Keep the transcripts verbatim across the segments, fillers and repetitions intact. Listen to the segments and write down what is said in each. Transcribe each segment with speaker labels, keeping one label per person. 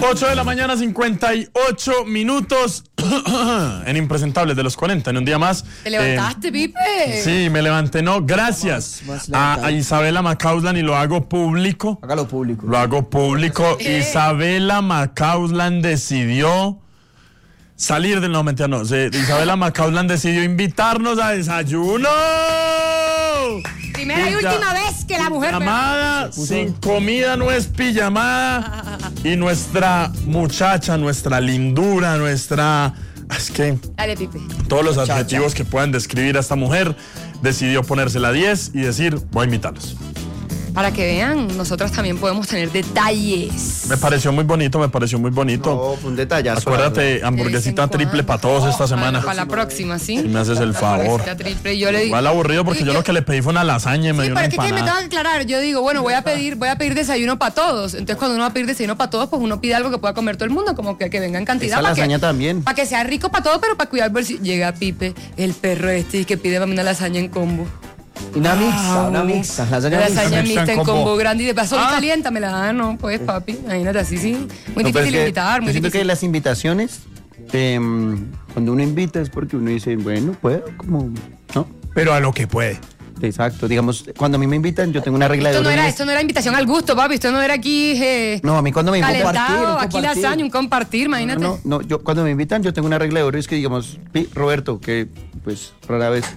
Speaker 1: ocho de la mañana, cincuenta y ocho minutos en Impresentables de los cuarenta, en un día más.
Speaker 2: ¿Te levantaste, eh, Pipe?
Speaker 1: Sí, me levanté, no, gracias más, más a, a Isabela Macausland, y lo hago público.
Speaker 3: Hágalo público.
Speaker 1: Lo hago público.
Speaker 2: ¿Qué?
Speaker 1: Isabela Macausland decidió salir del... No, mentira, no. Se, Isabela Macausland decidió invitarnos a desayuno.
Speaker 2: Primera y última vez que la mujer...
Speaker 1: Pijamada, sin comida no es pijamada. Y nuestra muchacha, nuestra lindura, nuestra... Es que...
Speaker 2: Dale, Pipe.
Speaker 1: Todos los adjetivos que puedan describir a esta mujer, decidió ponérsela diez y decir, voy a invitarlos.
Speaker 2: Para que vean, nosotras también podemos tener detalles.
Speaker 1: Me pareció muy bonito, me pareció muy bonito.
Speaker 3: No, fue un detallazo.
Speaker 1: Acuérdate, hamburguesita triple para todos esta semana.
Speaker 2: Para la próxima, ¿sí?
Speaker 1: Si me haces el favor.
Speaker 2: Triple, yo le digo.
Speaker 1: Igual aburrido porque yo, yo lo que le pedí fue una lasaña y me
Speaker 2: sí,
Speaker 1: dio
Speaker 2: pero
Speaker 1: una
Speaker 2: es que me
Speaker 1: empanada.
Speaker 2: tengo que aclarar. Yo digo, bueno, voy a pedir, voy a pedir desayuno para todos. Entonces, cuando uno va a pedir desayuno para todos, pues uno pide algo que pueda comer todo el mundo, como que, que venga en cantidad.
Speaker 3: Esa lasaña
Speaker 2: que,
Speaker 3: también.
Speaker 2: Para que sea rico para todos, pero para cuidar el bolsillo. Llega Pipe, el perro este, y que pide para mí una lasaña en combo.
Speaker 3: Una mixta, una mixta.
Speaker 2: Lasaña, lasaña mixta en combo, combo grande y de paso
Speaker 1: ah.
Speaker 2: calienta, me la dan, no, pues papi, imagínate así, sí. Muy
Speaker 3: no,
Speaker 2: difícil
Speaker 3: que,
Speaker 2: invitar, muy
Speaker 3: yo siento
Speaker 2: difícil.
Speaker 3: que las invitaciones, eh, cuando uno invita es porque uno dice, bueno, puedo, como, ¿no?
Speaker 4: Pero a lo que puede.
Speaker 3: Exacto, digamos, cuando a mí me invitan, yo tengo una regla
Speaker 2: esto
Speaker 3: de
Speaker 2: no
Speaker 3: oro.
Speaker 2: era, esto no era invitación al gusto, papi, esto no era aquí eh,
Speaker 3: no, a mí cuando me invitan
Speaker 2: calentado, aquí lasaña, un compartir, imagínate.
Speaker 3: No, no, no, yo cuando me invitan, yo tengo una regla de oro, es que digamos, Roberto, que pues rara vez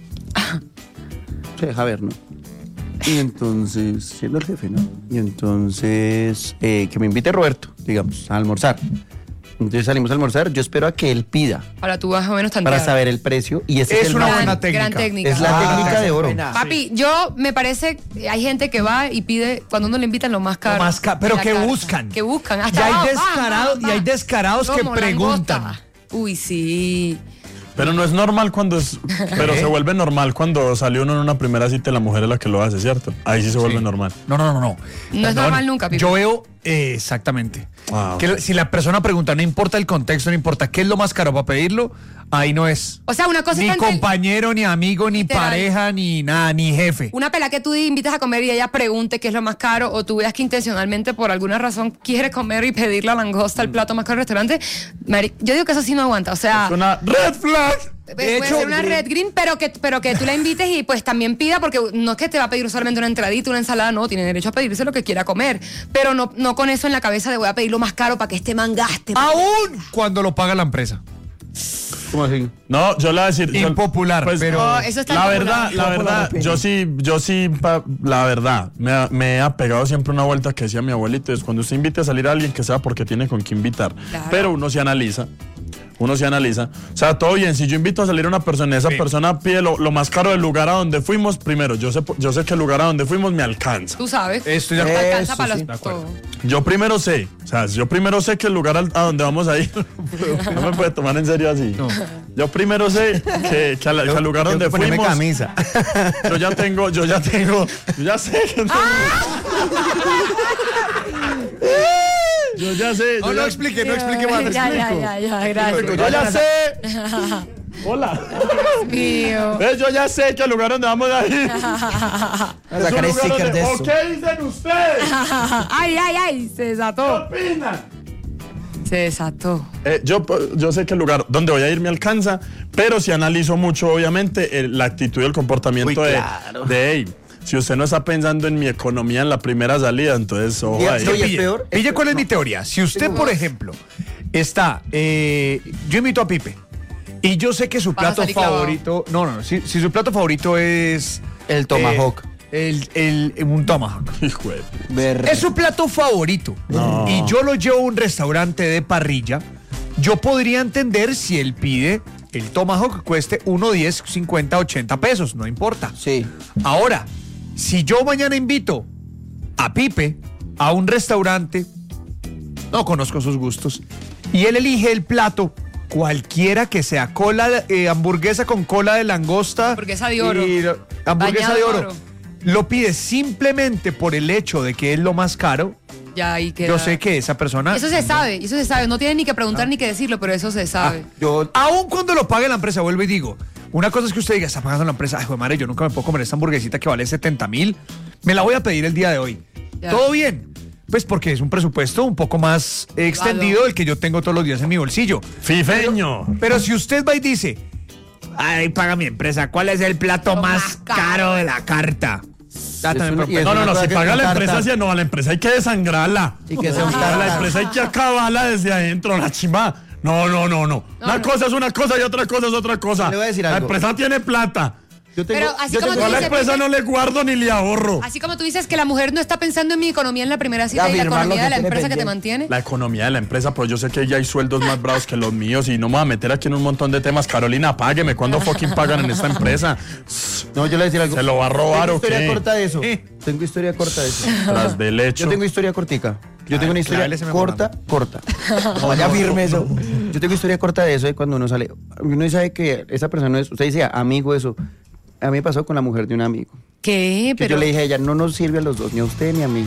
Speaker 3: se deja ver, ¿no? Y entonces, siendo el jefe, ¿no? Y entonces, eh, que me invite Roberto, digamos, a almorzar. Entonces salimos a almorzar, yo espero a que él pida.
Speaker 2: Para tú más o menos tantear.
Speaker 3: Para saber el precio. Y ese es,
Speaker 4: es
Speaker 3: el
Speaker 4: una
Speaker 3: gran,
Speaker 4: buena técnica.
Speaker 2: Gran técnica.
Speaker 3: Es la
Speaker 4: Ah,
Speaker 3: técnica de oro.
Speaker 4: buena.
Speaker 2: Papi, yo me parece, hay gente que va y pide, cuando uno le invitan lo más caro.
Speaker 4: Lo más caro, pero
Speaker 2: la
Speaker 4: que
Speaker 2: carta.
Speaker 4: buscan.
Speaker 2: Que buscan.
Speaker 4: Y
Speaker 2: Hasta
Speaker 4: hay
Speaker 2: va,
Speaker 4: descarados,
Speaker 2: va, va,
Speaker 4: y hay
Speaker 2: va.
Speaker 4: descarados que
Speaker 2: Como
Speaker 4: preguntan.
Speaker 2: langosta. Uy, sí.
Speaker 1: Pero no es normal cuando es... Pero se vuelve normal cuando salió uno en una primera cita y la mujer es la que lo hace, ¿cierto? Ahí sí se vuelve
Speaker 4: Sí.
Speaker 1: normal.
Speaker 4: No, no, no, no.
Speaker 2: No es normal nunca, Pipe.
Speaker 4: Yo veo, eh, exactamente.
Speaker 1: Ah,
Speaker 4: que
Speaker 1: ok.
Speaker 4: si la persona pregunta, no importa el contexto, no importa qué es lo más caro para pedirlo, ahí no es.
Speaker 2: O sea, una cosa
Speaker 4: Ni
Speaker 2: es tan-
Speaker 4: compañero, ni amigo, ni
Speaker 2: Literal.
Speaker 4: pareja, ni nada, ni jefe.
Speaker 2: Una pela que tú invitas a comer y ella pregunte qué es lo más caro, o tú veas que intencionalmente por alguna razón quiere comer y pedir la langosta, el plato más caro del restaurante. Mari, yo digo que eso sí no aguanta. O sea,
Speaker 1: Es una red flag.
Speaker 2: puede
Speaker 4: hecho,
Speaker 2: ser una red green, pero que, pero que tú la invites y pues también pida, porque no es que te va a pedir solamente una entradita, una ensalada, no, tiene derecho a pedirse lo que quiera comer. Pero no, no con eso en la cabeza de voy a pedir lo más caro para que este man gaste.
Speaker 4: Aún cuando lo paga la empresa.
Speaker 3: ¿Cómo así?
Speaker 1: No, yo le voy a decir... yo-
Speaker 4: Impopular,
Speaker 1: pues,
Speaker 4: pero-
Speaker 2: No, eso está
Speaker 1: La
Speaker 2: impopular.
Speaker 1: verdad, la verdad, yo sí, yo sí, pa- la verdad, me, ha- me he apegado siempre a una vuelta que decía mi abuelito, es cuando usted invite a salir a alguien que sea porque tiene con qué invitar.
Speaker 2: Claro.
Speaker 1: Pero uno se analiza, uno se analiza. O sea, todo bien, si yo invito a salir a una persona y esa
Speaker 4: Sí.
Speaker 1: persona pide lo, lo más caro del lugar a donde fuimos, primero, yo sé, yo sé que el lugar a donde fuimos me alcanza.
Speaker 2: Tú sabes.
Speaker 4: Estoy de
Speaker 2: Te
Speaker 4: acuerdo.
Speaker 2: alcanza
Speaker 3: Eso
Speaker 2: para
Speaker 3: sí,
Speaker 2: los
Speaker 4: de acuerdo.
Speaker 2: todo.
Speaker 1: Yo primero sé, o sea, yo primero sé que el lugar al- a donde vamos a ir, no me puede tomar en serio así. Yo primero sé que, que, al, que al lugar donde
Speaker 3: Ponerme
Speaker 1: fuimos,
Speaker 3: camisa.
Speaker 1: yo ya tengo, yo ya tengo, yo ya sé que no- Yo ya sé.
Speaker 4: No,
Speaker 1: yo
Speaker 4: no
Speaker 1: ya-
Speaker 4: explique, no explique más.
Speaker 2: Ya,
Speaker 4: explico.
Speaker 2: ya, ya, ya, gracias.
Speaker 1: Yo ya sé. Hola.
Speaker 2: Mío.
Speaker 1: ¿Ves? Yo ya sé que el lugar donde vamos a ir es un
Speaker 3: Sacaré
Speaker 1: lugar
Speaker 3: sticker
Speaker 1: donde...
Speaker 3: de eso.
Speaker 1: ¿O qué dicen ustedes?
Speaker 2: Ay, ay, ay, se
Speaker 1: ¿Qué
Speaker 2: desató.
Speaker 1: opinan?
Speaker 2: Se desató.
Speaker 1: Eh, yo, yo sé que el lugar donde voy a ir me alcanza, pero si analizo mucho, obviamente, el- la actitud y el comportamiento
Speaker 3: Uy,
Speaker 1: de,
Speaker 3: claro.
Speaker 1: de hey, si usted no está pensando en mi economía en la primera salida, entonces ojo
Speaker 3: Y-
Speaker 1: ahí.
Speaker 3: no, y es
Speaker 4: Pille,
Speaker 3: peor.
Speaker 4: pille
Speaker 3: es
Speaker 4: cuál es
Speaker 3: peor.
Speaker 4: mi teoría. Si usted, por ejemplo, está, eh, yo invito a Pipe y yo sé que su
Speaker 2: Vas a
Speaker 4: plato
Speaker 2: salir clavado.
Speaker 4: favorito, no, no, no, si, si su plato favorito es
Speaker 3: El tomahawk.
Speaker 4: eh, el, el, un tomahawk.
Speaker 1: Hijo de-
Speaker 3: Verde.
Speaker 4: Es su plato favorito.
Speaker 1: No.
Speaker 4: Y yo lo llevo a un restaurante de parrilla. Yo podría entender si él pide el tomahawk que cueste uno, diez, cincuenta, ochenta pesos, no importa.
Speaker 3: Sí.
Speaker 4: Ahora, si yo mañana invito a Pipe a un restaurante, no conozco sus gustos, y él elige el plato, cualquiera que sea, cola, eh, hamburguesa con cola de langosta.
Speaker 2: Hamburguesa de oro.
Speaker 4: y- hamburguesa
Speaker 2: Bañado
Speaker 4: de
Speaker 2: en
Speaker 4: oro.
Speaker 2: oro.
Speaker 4: Lo pide simplemente por el hecho de que es lo más caro.
Speaker 2: Ya ahí queda.
Speaker 4: Yo sé que esa persona...
Speaker 2: Eso se sabe, eso se sabe. No tiene ni que preguntar
Speaker 4: Ah.
Speaker 2: ni que decirlo, pero eso se sabe.
Speaker 3: Yo,
Speaker 4: Aún cuando lo pague la empresa, vuelvo y digo, una cosa es que usted diga, está pagando la empresa, ay, joder, madre, yo nunca me puedo comer esta hamburguesita que vale setenta mil, me la voy a pedir el día de hoy.
Speaker 2: Ya.
Speaker 4: Todo bien, Pues porque es un presupuesto un poco más extendido del que yo tengo todos los días en mi bolsillo.
Speaker 1: Fifeño.
Speaker 4: Pero, pero si usted va y dice, ay, paga mi empresa, ¿cuál es el plato más, más caro. caro de la carta?
Speaker 3: Ya también
Speaker 1: una, no, no, no, si paga la empresa, si no, a la empresa hay que desangrarla.
Speaker 3: Y que sea un
Speaker 1: a la empresa hay que acabarla desde adentro, la chimba. No, no, no, no.
Speaker 2: No,
Speaker 1: una
Speaker 2: no.
Speaker 1: cosa es una cosa y otra cosa es otra cosa.
Speaker 3: Le voy a decir
Speaker 1: la
Speaker 3: algo.
Speaker 1: empresa tiene plata.
Speaker 3: Yo tengo,
Speaker 2: Pero así
Speaker 3: yo
Speaker 2: como
Speaker 3: tengo-
Speaker 1: Yo a la
Speaker 2: dices,
Speaker 1: empresa
Speaker 2: Pipe,
Speaker 1: no le guardo ni le ahorro.
Speaker 2: Así como tú dices que la mujer no está pensando en mi economía en la primera cita y la
Speaker 3: Afirmar lo
Speaker 2: economía
Speaker 3: que
Speaker 2: de la
Speaker 3: tiene
Speaker 2: empresa que te
Speaker 3: pendiente.
Speaker 2: mantiene.
Speaker 1: La economía de la empresa, pero yo sé que ya hay sueldos más bravos que los míos y no me voy a meter aquí en un montón de temas. Carolina, págueme. ¿Cuándo fucking pagan en esta empresa?
Speaker 3: No, yo le voy a decir algo.
Speaker 1: ¿Se lo va a robar
Speaker 3: tengo
Speaker 1: o qué?
Speaker 3: historia corta de eso.
Speaker 4: ¿Eh?
Speaker 3: Tengo historia corta de eso.
Speaker 1: Tras del hecho.
Speaker 3: Yo tengo historia cortica. Yo tengo una historia
Speaker 4: clávele ese
Speaker 3: corta, corta. No vaya firme eso. Yo tengo historia corta de eso de cuando uno sale. Uno sabe que esa persona no es, usted dice amigo eso. A mí me pasó con la mujer de un amigo.
Speaker 2: ¿Qué?
Speaker 3: Que
Speaker 2: Pero
Speaker 3: yo le dije a ella, no nos sirve a los dos, ni a usted ni a mí.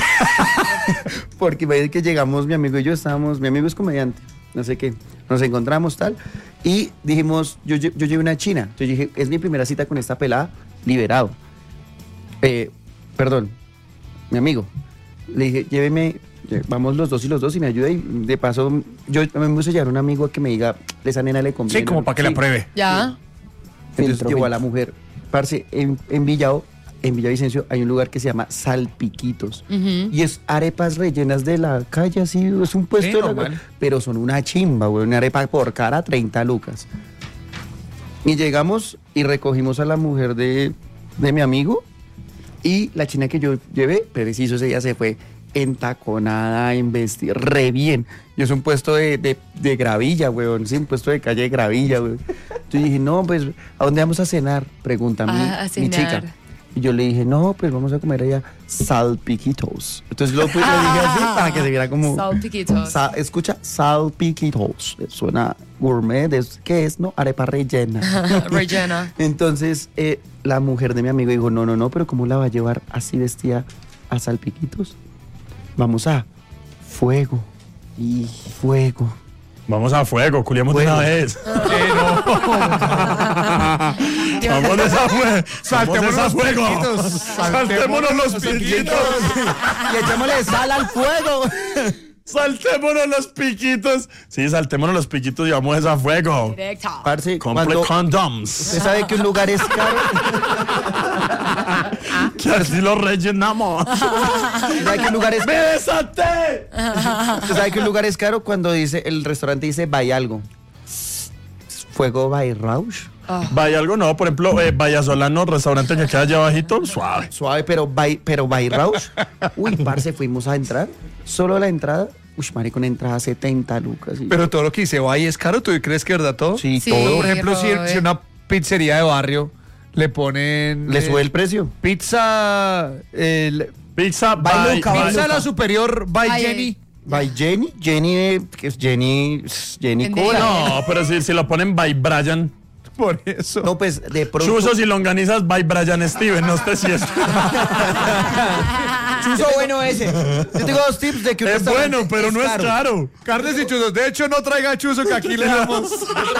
Speaker 3: Porque veis que llegamos, mi amigo y yo estábamos, mi amigo es comediante, no sé qué, nos encontramos tal, y dijimos, yo, yo, yo llevé una china, yo dije, es mi primera cita con esta pelada, liberado. Eh, perdón, mi amigo, le dije, lléveme, lle- vamos los dos y los dos y me ayuda y de paso, yo me puse a llevar un amigo a que me diga, esa nena le conviene.
Speaker 4: Sí, como para que la
Speaker 3: Sí.
Speaker 4: pruebe.
Speaker 2: ya.
Speaker 3: Entonces
Speaker 4: Entró
Speaker 3: llevó a
Speaker 4: bien.
Speaker 3: la mujer. Parce, en, en Villao, en Villavicencio hay un lugar que se llama Salpiquitos.
Speaker 2: Ujú.
Speaker 3: Y es arepas rellenas de la calle, así, es un puesto
Speaker 4: Sí,
Speaker 3: de la
Speaker 4: normal.
Speaker 3: calle, pero son una chimba, güey, una arepa por cara, treinta lucas. Y llegamos y recogimos a la mujer de, de mi amigo y la china que yo llevé, preciso, ese día se fue entaconada, en vestir, re bien. Y es un puesto de, de, de gravilla, weón, sí, un puesto de calle de gravilla, weón. Yo dije, no, pues, ¿a dónde vamos a cenar? Pregunta mi,
Speaker 2: Ah, a
Speaker 3: mi
Speaker 2: cenar.
Speaker 3: chica. Y yo le dije, no, pues vamos a comer allá salpiquitos. Entonces lo, fui- le dije así para que se viera como...
Speaker 2: Salpiquitos.
Speaker 3: Sa- escucha, salpiquitos. Suena gourmet, es, ¿qué es? No, arepa rellena.
Speaker 2: Rellena.
Speaker 3: Entonces, eh, la mujer de mi amigo dijo, no, no, no, pero ¿cómo la va a llevar así vestida a salpiquitos? Vamos a fuego. Y fuego.
Speaker 1: Vamos a fuego, culiamos de
Speaker 3: Fuego.
Speaker 1: una vez. Vamos de esa fuego.
Speaker 4: Saltémonos
Speaker 1: Vamos a
Speaker 4: los
Speaker 1: fuego.
Speaker 4: piquitos.
Speaker 1: Saltémonos los piquitos.
Speaker 3: Y echémosle sal al fuego.
Speaker 1: Saltémonos los piquitos. Sí, saltémonos los piquitos y vamos a fuego.
Speaker 2: Directo.
Speaker 3: Parce,
Speaker 1: Compre
Speaker 3: cuando
Speaker 1: condoms.
Speaker 3: usted sabe que un lugar es caro,
Speaker 1: Que así lo rellenamos.
Speaker 3: usted sabe que un lugar es
Speaker 1: ¡Me desaté!
Speaker 3: Usted sabe que un lugar es caro cuando dice, el restaurante dice by algo. Fuego by Rausch.
Speaker 1: Vaya algo no, por ejemplo, eh, Vallasolano, restaurante que queda allá abajito, suave.
Speaker 3: Suave, pero by, pero by Rausch. Uy, parce, fuimos a entrar. Solo la entrada. Uy, marico, una entrada setenta lucas. y-
Speaker 4: Pero todo lo que dice ahí es caro, ¿tú crees que es verdad todo?
Speaker 3: sí,
Speaker 2: Sí.
Speaker 3: todo.
Speaker 4: Por ejemplo, si,
Speaker 2: Robert.
Speaker 4: si una pizzería de barrio le ponen...
Speaker 3: Le
Speaker 4: eh,
Speaker 3: sube el precio.
Speaker 4: Pizza... el-
Speaker 1: Pizza
Speaker 3: By
Speaker 1: by,
Speaker 3: Luca,
Speaker 1: by-
Speaker 3: by
Speaker 4: pizza
Speaker 3: Luca.
Speaker 4: la superior by
Speaker 2: Ay,
Speaker 4: Jenny.
Speaker 3: By Jenny. Jenny, eh, que es Jenny. Jenny
Speaker 2: Pendeja.
Speaker 3: cobra.
Speaker 1: No, pero si, si lo ponen by Brian.
Speaker 4: Por eso.
Speaker 3: No, pues de pronto.
Speaker 1: Chuzos y longanizas by Brian Steven, no sé si es.
Speaker 3: Chuzo bueno ese. Yo tengo dos tips de que un
Speaker 1: Es
Speaker 3: restaurante
Speaker 1: bueno, pero no es caro.
Speaker 4: Carnes y chuzos. De hecho, no traiga chuzo que aquí le damos.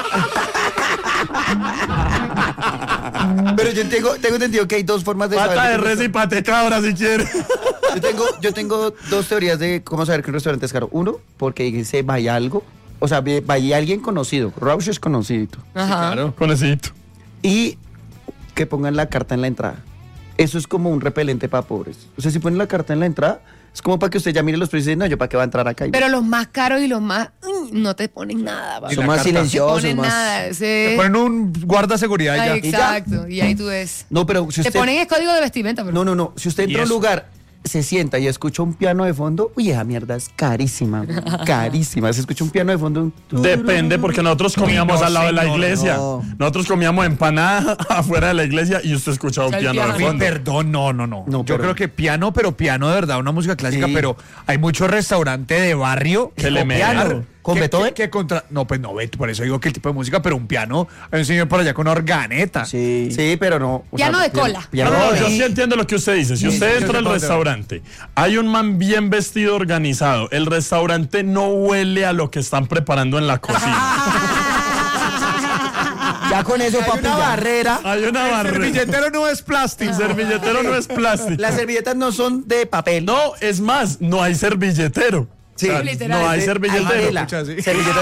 Speaker 3: Pero yo tengo, tengo entendido que hay dos formas de
Speaker 1: Pata
Speaker 3: saber.
Speaker 1: de
Speaker 3: que un
Speaker 1: res y patecabra si quiere.
Speaker 3: Yo tengo, yo tengo dos teorías de cómo saber que un restaurante es caro. Uno, porque dice vaya algo. O sea, ve- vaya alguien conocido. Rausch es conocido.
Speaker 2: Ajá.
Speaker 1: Claro, conecito.
Speaker 3: Y que pongan la carta en la entrada. Eso es como un repelente para pobres. O sea, si ponen la carta en la entrada, es como para que usted ya mire los precios y dice, no, yo para qué va a entrar acá. Y
Speaker 2: Pero los más caros y los más... uy, no te ponen nada. papá.
Speaker 4: Y
Speaker 3: son
Speaker 4: la
Speaker 3: más
Speaker 4: carta.
Speaker 2: No te
Speaker 3: silenciosos,
Speaker 2: ponen
Speaker 3: más...
Speaker 2: nada. ese-
Speaker 4: Le ponen un guarda seguridad y ya.
Speaker 2: Ay,
Speaker 3: ¿Y ya?
Speaker 2: exacto. Y ahí tú ves.
Speaker 3: No, pero si
Speaker 2: Te
Speaker 3: usted...
Speaker 2: ponen el código de vestimenta. Pero...
Speaker 3: No, no, no. Si usted entra a un
Speaker 4: eso?
Speaker 3: lugar, se sienta y escucha un piano de fondo, uy, esa mierda es carísima, güey, carísima. Se escucha un piano de fondo. un-
Speaker 1: Depende, porque nosotros comíamos
Speaker 4: no,
Speaker 1: al lado de la
Speaker 4: señor,
Speaker 1: iglesia.
Speaker 3: no.
Speaker 1: Nosotros comíamos empanada afuera de la iglesia y usted escuchaba un
Speaker 2: El
Speaker 1: piano de
Speaker 2: piano.
Speaker 4: Uy,
Speaker 1: fondo.
Speaker 4: perdón, no, no, no.
Speaker 3: No,
Speaker 4: Yo
Speaker 3: pero-
Speaker 4: creo que piano, pero piano de verdad, una música clásica,
Speaker 3: Sí.
Speaker 4: pero hay muchos restaurantes de barrio
Speaker 1: Que le
Speaker 4: copiar,
Speaker 1: mean.
Speaker 3: ¿Con
Speaker 4: que-
Speaker 3: Beethoven?
Speaker 4: Que, que contra... No, pues no, Bet- por eso digo que el tipo de música, pero un piano, hay un señor por allá con una organeta.
Speaker 3: Sí. Sí, pero no. o
Speaker 2: Piano de
Speaker 3: piano-
Speaker 2: cola.
Speaker 1: No,
Speaker 3: piano
Speaker 1: no, no,
Speaker 3: de-
Speaker 1: yo sí entiendo lo que usted dice. Si usted
Speaker 4: sí,
Speaker 1: entra
Speaker 4: yo
Speaker 1: al
Speaker 4: sé para
Speaker 1: restaurante, hay un man bien vestido, organizado. El restaurante no huele a lo que están preparando en la cocina.
Speaker 3: Ya Ya con eso,
Speaker 4: Hay
Speaker 3: papi,
Speaker 4: una
Speaker 3: ya.
Speaker 4: barrera.
Speaker 1: Hay una
Speaker 4: El
Speaker 1: barrera.
Speaker 4: servilletero no es plástico.
Speaker 1: El servilletero no es plástico.
Speaker 3: Las servilletas no son de papel.
Speaker 1: No, es más, no hay servilletero.
Speaker 3: Sí,
Speaker 1: O sea,
Speaker 2: literal.
Speaker 1: no hay
Speaker 3: Hay
Speaker 1: servilletero.
Speaker 3: tela.
Speaker 4: Escucha así.
Speaker 3: Servilletas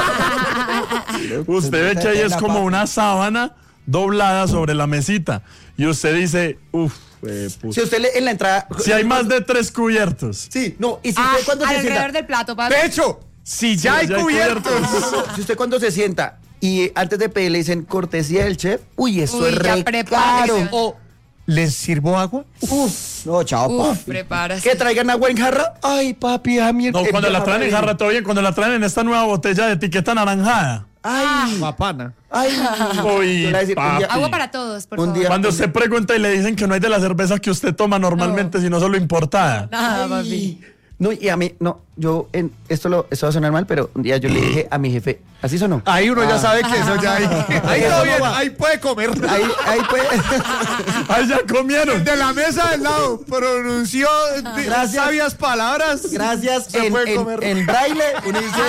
Speaker 3: de tela.
Speaker 1: Usted ve que ahí es como una sábana doblada sobre la mesita. Y usted dice, uff,
Speaker 3: Si usted le, en la entrada...
Speaker 1: si hay más de tres cubiertos.
Speaker 3: Sí, no, y si
Speaker 2: Ah,
Speaker 3: usted cuando se
Speaker 2: alrededor
Speaker 3: sienta...
Speaker 2: del plato, papi.
Speaker 4: De hecho, si ya hay
Speaker 1: ya hay
Speaker 4: cubiertos.
Speaker 3: Si usted cuando se sienta y antes de pedir le dicen cortesía del chef, uy, eso
Speaker 2: Uy,
Speaker 3: es
Speaker 2: ya
Speaker 3: re
Speaker 2: prepárese.
Speaker 3: caro.
Speaker 4: O, ¿les sirvo agua?
Speaker 3: Uf, no, chao,
Speaker 2: Uf,
Speaker 3: papi.
Speaker 2: prepárase.
Speaker 3: Que traigan agua en jarra. Ay, papi, a mí...
Speaker 1: No, cuando la traen en jarra todo bien, cuando la traen en esta nueva botella de etiqueta anaranjada.
Speaker 3: Ay,
Speaker 4: Papana.
Speaker 3: ay.
Speaker 1: Uy,
Speaker 3: Yo le voy a decir, un día-
Speaker 1: papi.
Speaker 2: Agua para todos, por
Speaker 3: Un
Speaker 2: favor.
Speaker 3: día-
Speaker 1: Cuando usted pregunta y le dicen que no hay de la cerveza que usted toma normalmente, sino solo importada.
Speaker 2: Nada, papi.
Speaker 3: Ay. No, y a mí, no, yo, en, esto, lo, esto va a sonar mal, pero un día yo le dije a mi jefe, ¿así sonó?
Speaker 4: Ahí uno ya sabe que eso ya hay. Ahí
Speaker 3: Eso
Speaker 4: todo
Speaker 3: no
Speaker 4: bien,
Speaker 3: va.
Speaker 4: ahí puede comer.
Speaker 3: Ahí, ahí pues,
Speaker 1: ¡Ay, ya comieron!
Speaker 4: De la mesa del lado pronunció de-
Speaker 3: Gracias.
Speaker 4: sabias palabras.
Speaker 3: gracias,
Speaker 4: Se
Speaker 3: en,
Speaker 4: puede
Speaker 3: en,
Speaker 4: comer.
Speaker 3: en braille, uno dice,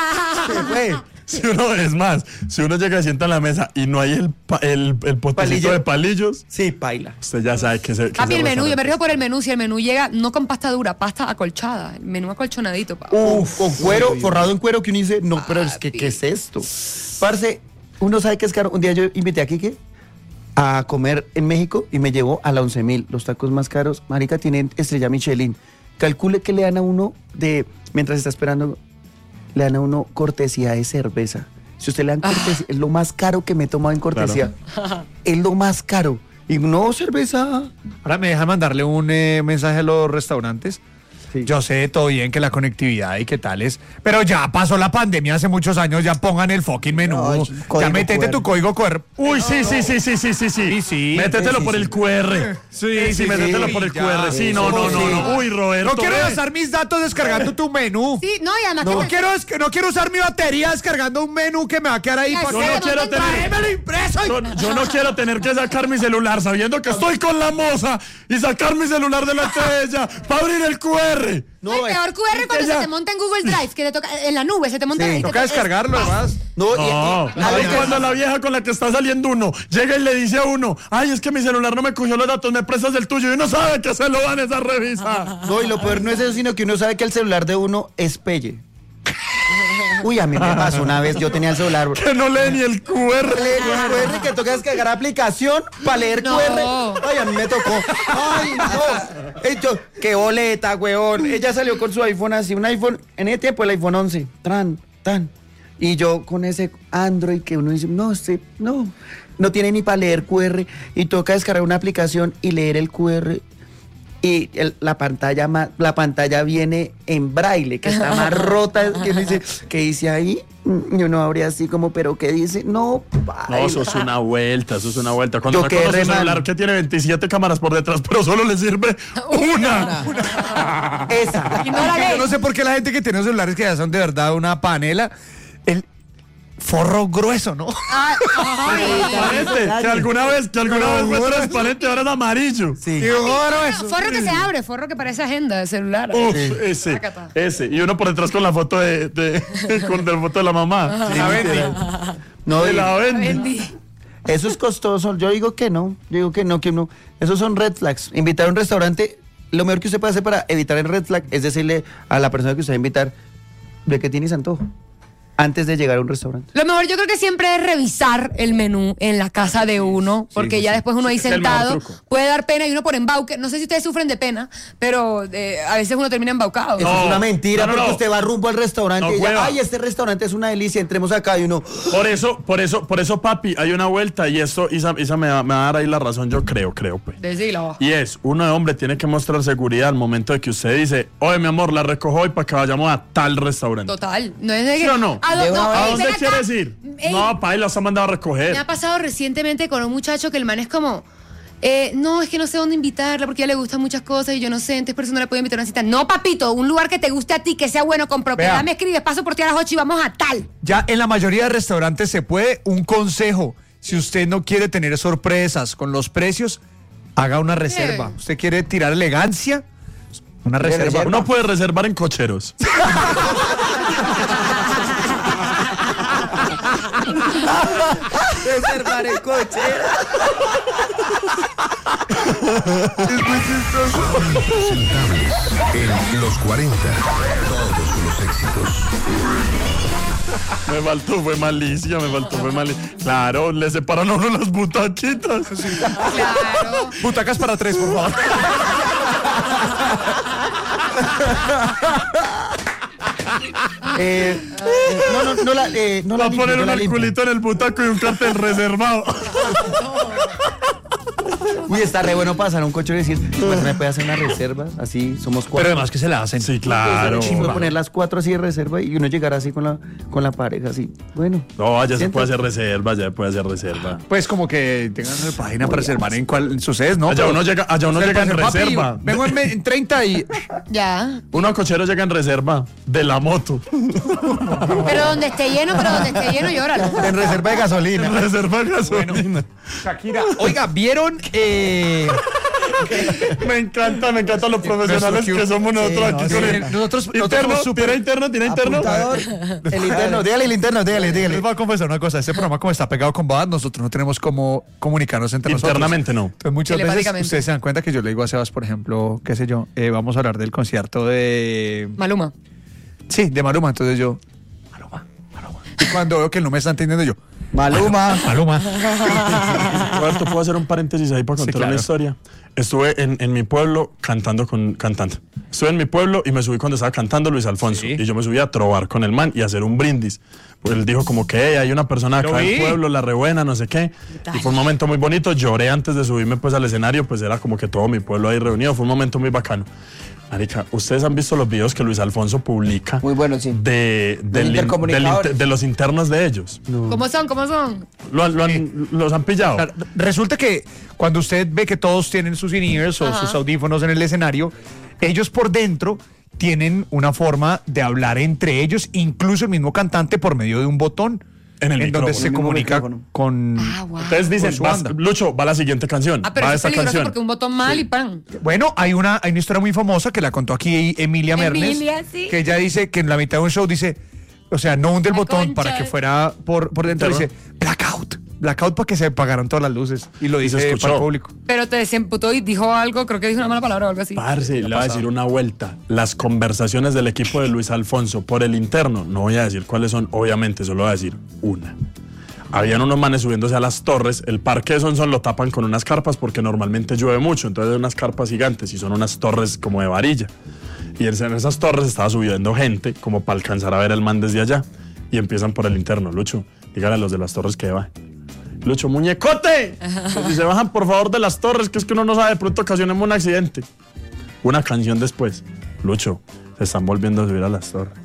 Speaker 3: se fue.
Speaker 1: Si uno, es más, si uno llega y sienta en la mesa y no hay el, pa- el, el potecito
Speaker 3: Palillo.
Speaker 1: de palillos,
Speaker 3: Sí, paila.
Speaker 1: usted ya sabe que se. que
Speaker 2: Papi,
Speaker 1: ese
Speaker 2: el menú, yo me
Speaker 1: restaurante-
Speaker 2: rijo por el menú. Si el menú llega no con pasta dura, pasta acolchada. El menú acolchonadito, papi.
Speaker 3: Uf, con cuero, forrado en cuero, que uno dice, no, pero es que,
Speaker 2: Papi.
Speaker 3: ¿qué es esto? Parce, uno sabe que es caro. Un día yo invité a Kike a comer en México y me llevó a la once mil. Los tacos más caros, marica, tienen estrella Michelin. Calcule que le dan a uno de, mientras está esperando, le dan a uno cortesía de cerveza. Si usted le dan cortesía, es lo más caro que me he tomado en cortesía. Es lo más caro. Y no cerveza.
Speaker 4: Ahora me dejan mandarle un eh, mensaje a los restaurantes.
Speaker 3: Sí.
Speaker 4: Yo sé todo bien que la conectividad y qué tal es, pero ya pasó la pandemia hace muchos años, ya pongan el fucking menú.
Speaker 3: Ay,
Speaker 4: ya
Speaker 3: código
Speaker 4: métete
Speaker 3: Q R.
Speaker 4: tu código Q R.
Speaker 1: Uy, sí, sí, sí, sí, sí, sí, sí.
Speaker 4: Sí, sí.
Speaker 1: Métetelo
Speaker 3: Sí,
Speaker 1: por
Speaker 3: sí.
Speaker 1: el Q R.
Speaker 4: Sí,
Speaker 1: sí,
Speaker 4: sí,
Speaker 1: métetelo
Speaker 4: sí,
Speaker 1: por el
Speaker 4: ya.
Speaker 1: Q R. Sí, no, no, no, no. Uy, Roberto.
Speaker 4: No quiero
Speaker 1: ve.
Speaker 4: gastar mis datos descargando tu menú.
Speaker 2: Sí, no, y además
Speaker 4: No
Speaker 2: que...
Speaker 4: quiero, es que no quiero usar mi batería descargando un menú que me va a quedar ahí.
Speaker 2: Ay,
Speaker 4: para
Speaker 1: Yo
Speaker 2: sí,
Speaker 1: no
Speaker 2: no
Speaker 1: quiero
Speaker 2: te
Speaker 1: tener.
Speaker 4: Tráemelo impreso. y-
Speaker 1: Yo, yo no quiero tener que sacar mi celular sabiendo que estoy con la moza y sacar mi celular delante de ella para abrir el Q R.
Speaker 2: No, el peor Q R cuando
Speaker 1: ella-
Speaker 2: se te monta en Google Drive, que te toca en la nube, se te monta
Speaker 3: Sí,
Speaker 2: y te
Speaker 4: Toca descargarlo además.
Speaker 3: No, y-
Speaker 1: No,
Speaker 3: y-
Speaker 1: ahí
Speaker 3: y-
Speaker 1: cuando la vieja con la que está saliendo uno llega y le dice a uno, ay, es que mi celular no me cogió los datos, me prestas el tuyo y uno sabe que se lo van a revisar.
Speaker 3: No, y lo peor no es eso, sino que uno sabe que el celular de uno es pelle. Uy, a mí me pasó una vez, yo tenía el celular.
Speaker 1: Que no lee ni el Q R.
Speaker 3: Leer Q R, que toca descargar aplicación para leer
Speaker 2: No.
Speaker 3: Q R. Ay, a mí me tocó. Ay, no. Ey, yo, qué boleta, weón. Ella salió con su iPhone así, un iPhone, en ese tiempo el iPhone once. Tran, tan. Y yo con ese Android que uno dice, no, sí, no. No tiene ni para leer Q R. Y toca descargar una aplicación y leer el Q R. Y el- la pantalla ma- la pantalla viene en braille, que está más rota. Que uno dice, ¿qué dice ahí? Y uno abre así como, ¿pero qué dice? No,
Speaker 1: No, eso es una vuelta, eso es una vuelta. Cuando
Speaker 3: Yo
Speaker 1: me
Speaker 3: quedé
Speaker 1: conoce
Speaker 3: re
Speaker 1: un celular
Speaker 3: mal.
Speaker 1: que tiene veintisiete cámaras por detrás, pero solo le sirve una.
Speaker 3: Esa.
Speaker 2: Y no la
Speaker 4: Yo
Speaker 2: lee.
Speaker 4: no sé por qué la gente que tiene celulares que ya son de verdad una panela, el forro grueso, ¿no?
Speaker 2: Ah, ay.
Speaker 1: Transparente, que alguna vez, que alguna vez fue transparente, ahora es amarillo.
Speaker 3: Sí.
Speaker 4: Qué grueso.
Speaker 2: Forro que se abre, forro que parece agenda de celular.
Speaker 1: Uf, ese,
Speaker 2: Sácata.
Speaker 1: ese. Y uno por detrás con la foto de, de, con la foto de la mamá.
Speaker 4: La Bendy.
Speaker 3: No,
Speaker 1: De
Speaker 3: y-
Speaker 1: la Bendy.
Speaker 2: Bendy.
Speaker 3: eso es costoso. Yo digo que no. Yo digo que no, que no. Esos son red flags. Invitar a un restaurante, lo mejor que usted puede hacer para evitar el red flag es decirle a la persona que usted va a invitar de qué tienes antojo antes de llegar a un restaurante.
Speaker 2: Lo mejor yo creo que siempre es revisar el menú en la casa de uno, porque ya después uno ahí
Speaker 1: es el mejor
Speaker 2: sentado
Speaker 1: truco.
Speaker 2: puede dar pena y uno por embauque. No sé si ustedes sufren de pena, pero eh, a veces uno termina embaucado.
Speaker 3: Eso
Speaker 1: No,
Speaker 3: es una mentira
Speaker 1: no, no,
Speaker 3: porque
Speaker 1: no.
Speaker 3: usted va rumbo al restaurante
Speaker 1: No,
Speaker 3: y ya,
Speaker 1: hueva.
Speaker 3: ay, este restaurante es una delicia, entremos acá y uno,
Speaker 1: Por eso, por eso, por eso, papi, hay una vuelta y esto, Isa, Isa me, va, me va a dar ahí la razón, yo creo, creo, pues.
Speaker 2: Decilo.
Speaker 1: Y es, uno de hombre tiene que mostrar seguridad al momento de que usted dice, oye, mi amor, la recojo hoy para que vayamos a tal restaurante.
Speaker 2: Total. No es de que.
Speaker 1: ¿Sí o no?
Speaker 2: ¿A,
Speaker 3: De
Speaker 2: dó-
Speaker 3: una
Speaker 2: no,
Speaker 3: vez.
Speaker 1: ¿A
Speaker 2: ey,
Speaker 1: dónde
Speaker 2: ven acá.
Speaker 1: quieres ir?
Speaker 2: Ey,
Speaker 1: No, pa, y los ha mandado a recoger.
Speaker 2: Me ha pasado recientemente con un muchacho que el man es como. Eh, no, es que no sé dónde invitarla porque a ella le gustan muchas cosas y yo no sé, entonces por eso no le puedo invitar a una cita. No, papito, un lugar que te guste a ti, que sea bueno, con propiedad.
Speaker 4: Vea.
Speaker 2: Me escribes, paso por ti a las ocho y vamos a tal.
Speaker 4: Ya en la mayoría de restaurantes se puede, un consejo, si usted no quiere tener sorpresas con los precios, haga una reserva. Usted quiere tirar elegancia, una reserva.
Speaker 3: reserva.
Speaker 1: Uno puede reservar en cocheros.
Speaker 3: Reservar el coche. Es muy chistoso.
Speaker 5: Impresentables en los cuarenta. Todos los éxitos.
Speaker 1: Me faltó, fue malicia, me faltó, fue malicia. Claro, le separan a uno las butaquitas.
Speaker 2: Claro.
Speaker 4: Butacas para tres, por favor.
Speaker 3: Eh, eh, no, no, no la, eh, no
Speaker 1: Va
Speaker 3: la
Speaker 1: a
Speaker 3: limpio,
Speaker 1: poner
Speaker 3: no
Speaker 1: un
Speaker 3: la limpio.
Speaker 1: culito en el butaco y un cartel reservado.
Speaker 3: Uy, está re bueno pasar a un coche y decir, pues me puede hacer una reserva, así somos cuatro.
Speaker 4: Pero además que se la hacen.
Speaker 1: Sí, claro.
Speaker 3: Y puede poner las cuatro así de reserva y uno llegar así con la, con la pareja, así. Bueno.
Speaker 1: No, ya se
Speaker 3: Siéntate.
Speaker 1: puede hacer reserva, ya se puede hacer reserva.
Speaker 4: Pues como que tengan una página para reservar en cuál sucede, ¿no?
Speaker 1: Allá
Speaker 4: Pero-
Speaker 1: uno llega, allá uno
Speaker 4: Usted
Speaker 1: llega en
Speaker 4: puede hacer,
Speaker 1: reserva.
Speaker 4: papi, vengo en, en treinta y...
Speaker 2: Ya.
Speaker 1: Uno a cochero llega en reserva de la moto.
Speaker 2: Pero donde esté lleno, pero donde esté lleno, llóralo.
Speaker 3: En reserva de gasolina.
Speaker 1: En reserva de gasolina.
Speaker 4: Shakira. Oiga, ¿vieron? Eh...
Speaker 1: Me encanta, me encantan los profesionales
Speaker 4: Nuestro
Speaker 1: que somos nosotros
Speaker 3: Sí,
Speaker 1: aquí
Speaker 3: no,
Speaker 1: con
Speaker 3: sí.
Speaker 1: el
Speaker 4: Nosotros- nosotros
Speaker 1: interno,
Speaker 4: somos súper-
Speaker 1: ¿tiene interno? ¿Tiene interno?
Speaker 3: Apuntador. El interno, dígale el interno, dígale,
Speaker 4: Les
Speaker 3: dígale.
Speaker 4: voy a confesar una cosa, este programa como está pegado con Boad, nosotros no tenemos cómo comunicarnos entre nosotros.
Speaker 1: Internamente no.
Speaker 4: Entonces muchas veces
Speaker 2: Telepáticamente.
Speaker 4: ustedes se dan cuenta que yo le digo a Sebas, por ejemplo, qué sé yo, eh, vamos a hablar del concierto de...
Speaker 2: Maluma.
Speaker 4: Sí, de Maluma, entonces yo... Maluma, Maluma. Y cuando veo que él no me está entendiendo yo...
Speaker 3: Maluma.
Speaker 4: Maluma.
Speaker 1: Roberto, ¿puedo hacer un paréntesis ahí para
Speaker 4: Sí,
Speaker 1: contar
Speaker 4: claro.
Speaker 1: una historia? Estuve en, en mi pueblo cantando con... Cantando. Estuve en mi pueblo y me subí cuando estaba cantando Luis Alfonso.
Speaker 4: Sí.
Speaker 1: Y yo me subí a trobar con el man y a hacer un brindis. Pues él dijo como que "Hey, hay una persona
Speaker 4: Lo
Speaker 1: acá
Speaker 4: vi.
Speaker 1: del pueblo, la rebuena, no sé qué". Y fue un momento muy bonito. Lloré antes de subirme pues al escenario, pues era como que todo mi pueblo ahí reunido. Fue un momento muy bacano. Marica, ¿ustedes han visto los videos que Luis Alfonso publica?
Speaker 3: Muy bueno, sí.
Speaker 1: De, del in- del
Speaker 3: intercomunicadores.
Speaker 1: inter- de los internos de ellos.
Speaker 2: ¿Cómo son? ¿Cómo son?
Speaker 1: ¿Lo han- lo han- ¿Los han pillado?
Speaker 4: Claro, Resulta que cuando usted ve que todos tienen sus in-ears o
Speaker 2: Ajá.
Speaker 4: sus audífonos en el escenario, ellos por dentro tienen una forma de hablar entre ellos, incluso el mismo cantante por medio de un botón.
Speaker 1: En el
Speaker 4: donde
Speaker 1: micrófono.
Speaker 4: se
Speaker 3: El mismo
Speaker 4: comunica
Speaker 3: micrófono.
Speaker 4: con...
Speaker 2: Ah, wow.
Speaker 1: Ustedes dicen,
Speaker 4: Con su
Speaker 1: vas-
Speaker 4: banda.
Speaker 1: Lucho, va la siguiente canción.
Speaker 2: Ah, pero
Speaker 1: va
Speaker 2: eso
Speaker 1: esta
Speaker 2: es peligroso
Speaker 1: canción.
Speaker 2: porque un botón mal y pan.
Speaker 4: Bueno, hay una, hay una historia muy famosa que la contó aquí Emilia Mernes.
Speaker 2: Emilia, sí.
Speaker 4: Que ella dice que en la mitad de un show dice, o sea, no hunde el
Speaker 2: La
Speaker 4: botón
Speaker 2: concha
Speaker 4: para que
Speaker 2: de-
Speaker 4: fuera por, por dentro,
Speaker 1: Claro.
Speaker 4: dice blackout. Blackout para que se apagaran todas las luces. Y lo
Speaker 1: Y se
Speaker 4: dice
Speaker 1: escuchó.
Speaker 4: para el público.
Speaker 2: Pero te desemputó y dijo algo, creo que dijo una mala palabra o algo así.
Speaker 1: Parce, le voy a decir una vuelta. Las conversaciones del equipo de Luis Alfonso por el interno, no voy a decir cuáles son, obviamente, solo voy a decir una. Habían unos manes subiéndose a las torres. El parque de Sonsón lo tapan con unas carpas porque normalmente llueve mucho. Entonces hay unas carpas gigantes y son unas torres como de varilla. Y en esas torres estaba subiendo gente como para alcanzar a ver el man desde allá. Y empiezan por el interno. Lucho, dígale a los de las torres que bajen. Lucho, muñecote. Que si se bajan por favor de las torres, que es que uno no sabe, de pronto ocasionemos un accidente. Una canción después. Lucho, se están volviendo a subir a las torres.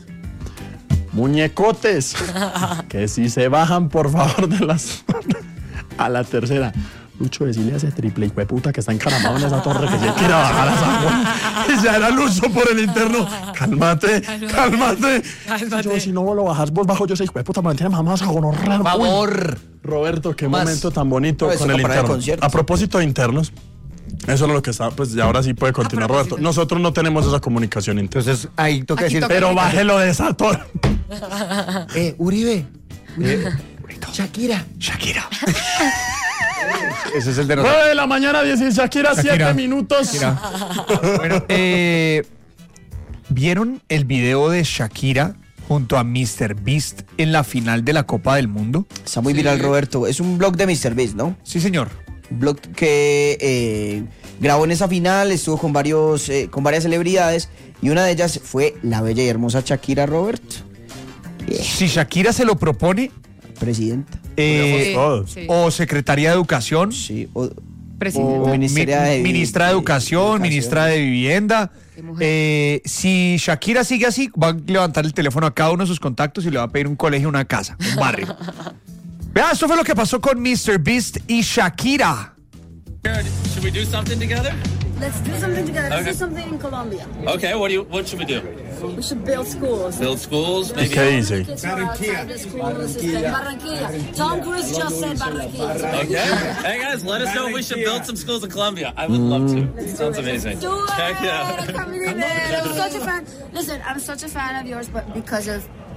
Speaker 1: Muñecotes, que si se bajan por favor de las torres. A la tercera. Lucho, decirle a ese triple hijo de puta que está encaramado en esa torre que se quiere bajar a las aguas. Y ya era Lucho por el interno. Cálmate, cálmate.
Speaker 2: Cálmate.
Speaker 1: Yo, si no lo bajas vos bajo, yo sé hijo de puta, me tiene mamás a gonorrea.
Speaker 3: Por favor.
Speaker 1: Roberto, qué
Speaker 3: Más.
Speaker 1: momento tan bonito
Speaker 3: No, eso
Speaker 1: con el
Speaker 3: para el
Speaker 1: interno.
Speaker 3: concierto.
Speaker 1: A propósito de internos, eso es lo que está, pues ya ahora sí puede continuar,
Speaker 2: propósito.
Speaker 1: Roberto. Nosotros no tenemos esa comunicación interna.
Speaker 3: Entonces, ahí toca
Speaker 2: Aquí
Speaker 3: decir,
Speaker 2: toca-
Speaker 1: Pero bájelo de esa torre.
Speaker 3: eh, Uribe. Uribe. Shakira.
Speaker 4: Shakira. Ese es el de
Speaker 1: nueve de la mañana, diez, Shakira,
Speaker 4: Shakira.
Speaker 1: siete minutos.
Speaker 4: Shakira. Bueno, eh, ¿vieron el video de Shakira junto a míster Beast en la final de la Copa del Mundo?
Speaker 6: Está muy viral, Roberto. Es un blog de míster Beast, ¿no?
Speaker 4: Sí, señor.
Speaker 6: Un blog que eh, grabó en esa final, estuvo con, varios, eh, con varias celebridades y una de ellas fue la bella y hermosa Shakira, Roberto,
Speaker 4: Si Shakira se lo propone,
Speaker 6: presidenta.
Speaker 4: eh,
Speaker 2: Sí,
Speaker 1: todos.
Speaker 2: sí.
Speaker 4: o Secretaría de Educación,
Speaker 6: Sí, o-
Speaker 2: Presidente.
Speaker 6: o Ministeria de-
Speaker 4: ministra de Educación,
Speaker 6: Educación.
Speaker 4: ministra de Vivienda.
Speaker 2: Qué mujer.
Speaker 4: Eh, si Shakira sigue así, va a levantar el teléfono a cada uno de sus contactos y le va a pedir un colegio, una casa, un barrio. Vea, esto fue lo que pasó con míster Beast y Shakira.
Speaker 7: Should we do something together?
Speaker 8: Let's do something together. Let's
Speaker 7: Okay.
Speaker 8: do something in Colombia.
Speaker 7: Okay, what do you what should we do?
Speaker 8: We should build schools.
Speaker 7: Build schools,
Speaker 1: ¿Y
Speaker 7: maybe.
Speaker 1: qué dice?
Speaker 8: Kids who are outside the schools, este, Barranquilla. Tom Cruise just said Barranquilla.
Speaker 7: Okay. Hey guys, let us know if we should build some schools in Colombia. I would love to. Sounds amazing.
Speaker 8: Do it.
Speaker 7: Heck yeah.
Speaker 8: Come in there. I'm such a fan. Listen, I'm such a fan of yours, but because of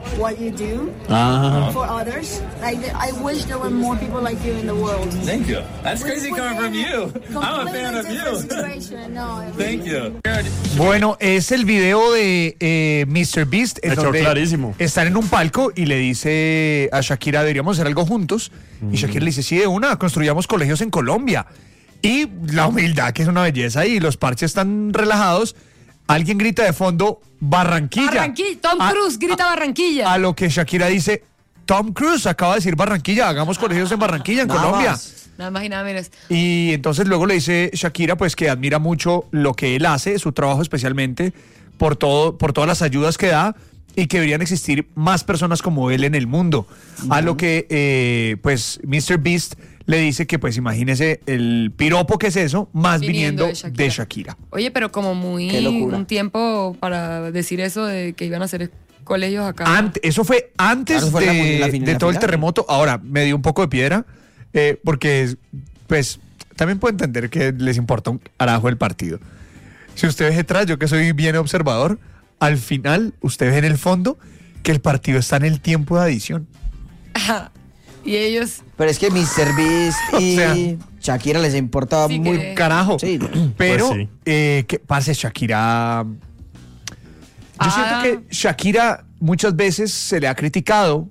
Speaker 8: what you do
Speaker 1: Ah.
Speaker 8: for others. Like I wish there were more people like you in the world.
Speaker 7: Thank you. That's
Speaker 8: We-
Speaker 7: crazy
Speaker 8: we're
Speaker 7: coming from
Speaker 8: in a
Speaker 7: you. I'm a fan of
Speaker 8: completely
Speaker 7: you.
Speaker 8: different situation. No, it
Speaker 7: Thank
Speaker 8: really-
Speaker 7: you.
Speaker 4: Bueno, es el video de eh, míster Beast en
Speaker 1: Me quedó
Speaker 4: donde
Speaker 1: clarísimo.
Speaker 4: están en un palco y le dice a Shakira, deberíamos hacer algo juntos. Y Shakira le dice, sí, de una, construyamos colegios en Colombia. Y la humildad, que es una belleza, y los parches están relajados. Alguien grita de fondo, Barranquilla.
Speaker 2: Barranquilla. Tom
Speaker 4: A-
Speaker 2: Cruise grita Barranquilla.
Speaker 4: A lo que Shakira dice, Tom Cruise acaba de decir Barranquilla, hagamos colegios en Barranquilla, en
Speaker 6: Nada
Speaker 4: Colombia.
Speaker 6: más.
Speaker 2: Nada más y nada menos.
Speaker 4: Y entonces luego le dice Shakira pues que admira mucho lo que él hace, su trabajo especialmente, por todo, por todas las ayudas que da y que deberían existir más personas como él en el mundo. A lo que eh, pues míster Beast le dice que pues imagínese el piropo que es eso, más viniendo,
Speaker 2: Viniendo de
Speaker 4: de
Speaker 2: Shakira.
Speaker 4: Shakira.
Speaker 2: Oye, pero como muy
Speaker 6: Qué locura.
Speaker 2: un tiempo para decir eso de que iban a hacer colegios acá.
Speaker 4: Ante- eso fue antes
Speaker 6: Claro, fue la-
Speaker 4: de,
Speaker 6: la fin-
Speaker 4: de
Speaker 6: la
Speaker 4: todo el
Speaker 6: final.
Speaker 4: terremoto. Ahora, me dio un poco de piedra, eh, porque, pues, también puedo entender que les importa un carajo el partido. Si usted ve detrás, yo que soy bien observador, al final, usted ve en el fondo que el partido está en el tiempo de adición.
Speaker 2: Y ellos.
Speaker 6: Pero es que míster Beast
Speaker 4: O
Speaker 6: y
Speaker 4: sea,
Speaker 6: Shakira les importaba
Speaker 2: sí
Speaker 6: muy
Speaker 2: que-
Speaker 4: Carajo.
Speaker 6: Sí.
Speaker 4: Pero,
Speaker 1: Pues sí.
Speaker 4: eh, que parce, Shakira. Yo
Speaker 2: Ah.
Speaker 4: siento que Shakira muchas veces se le ha criticado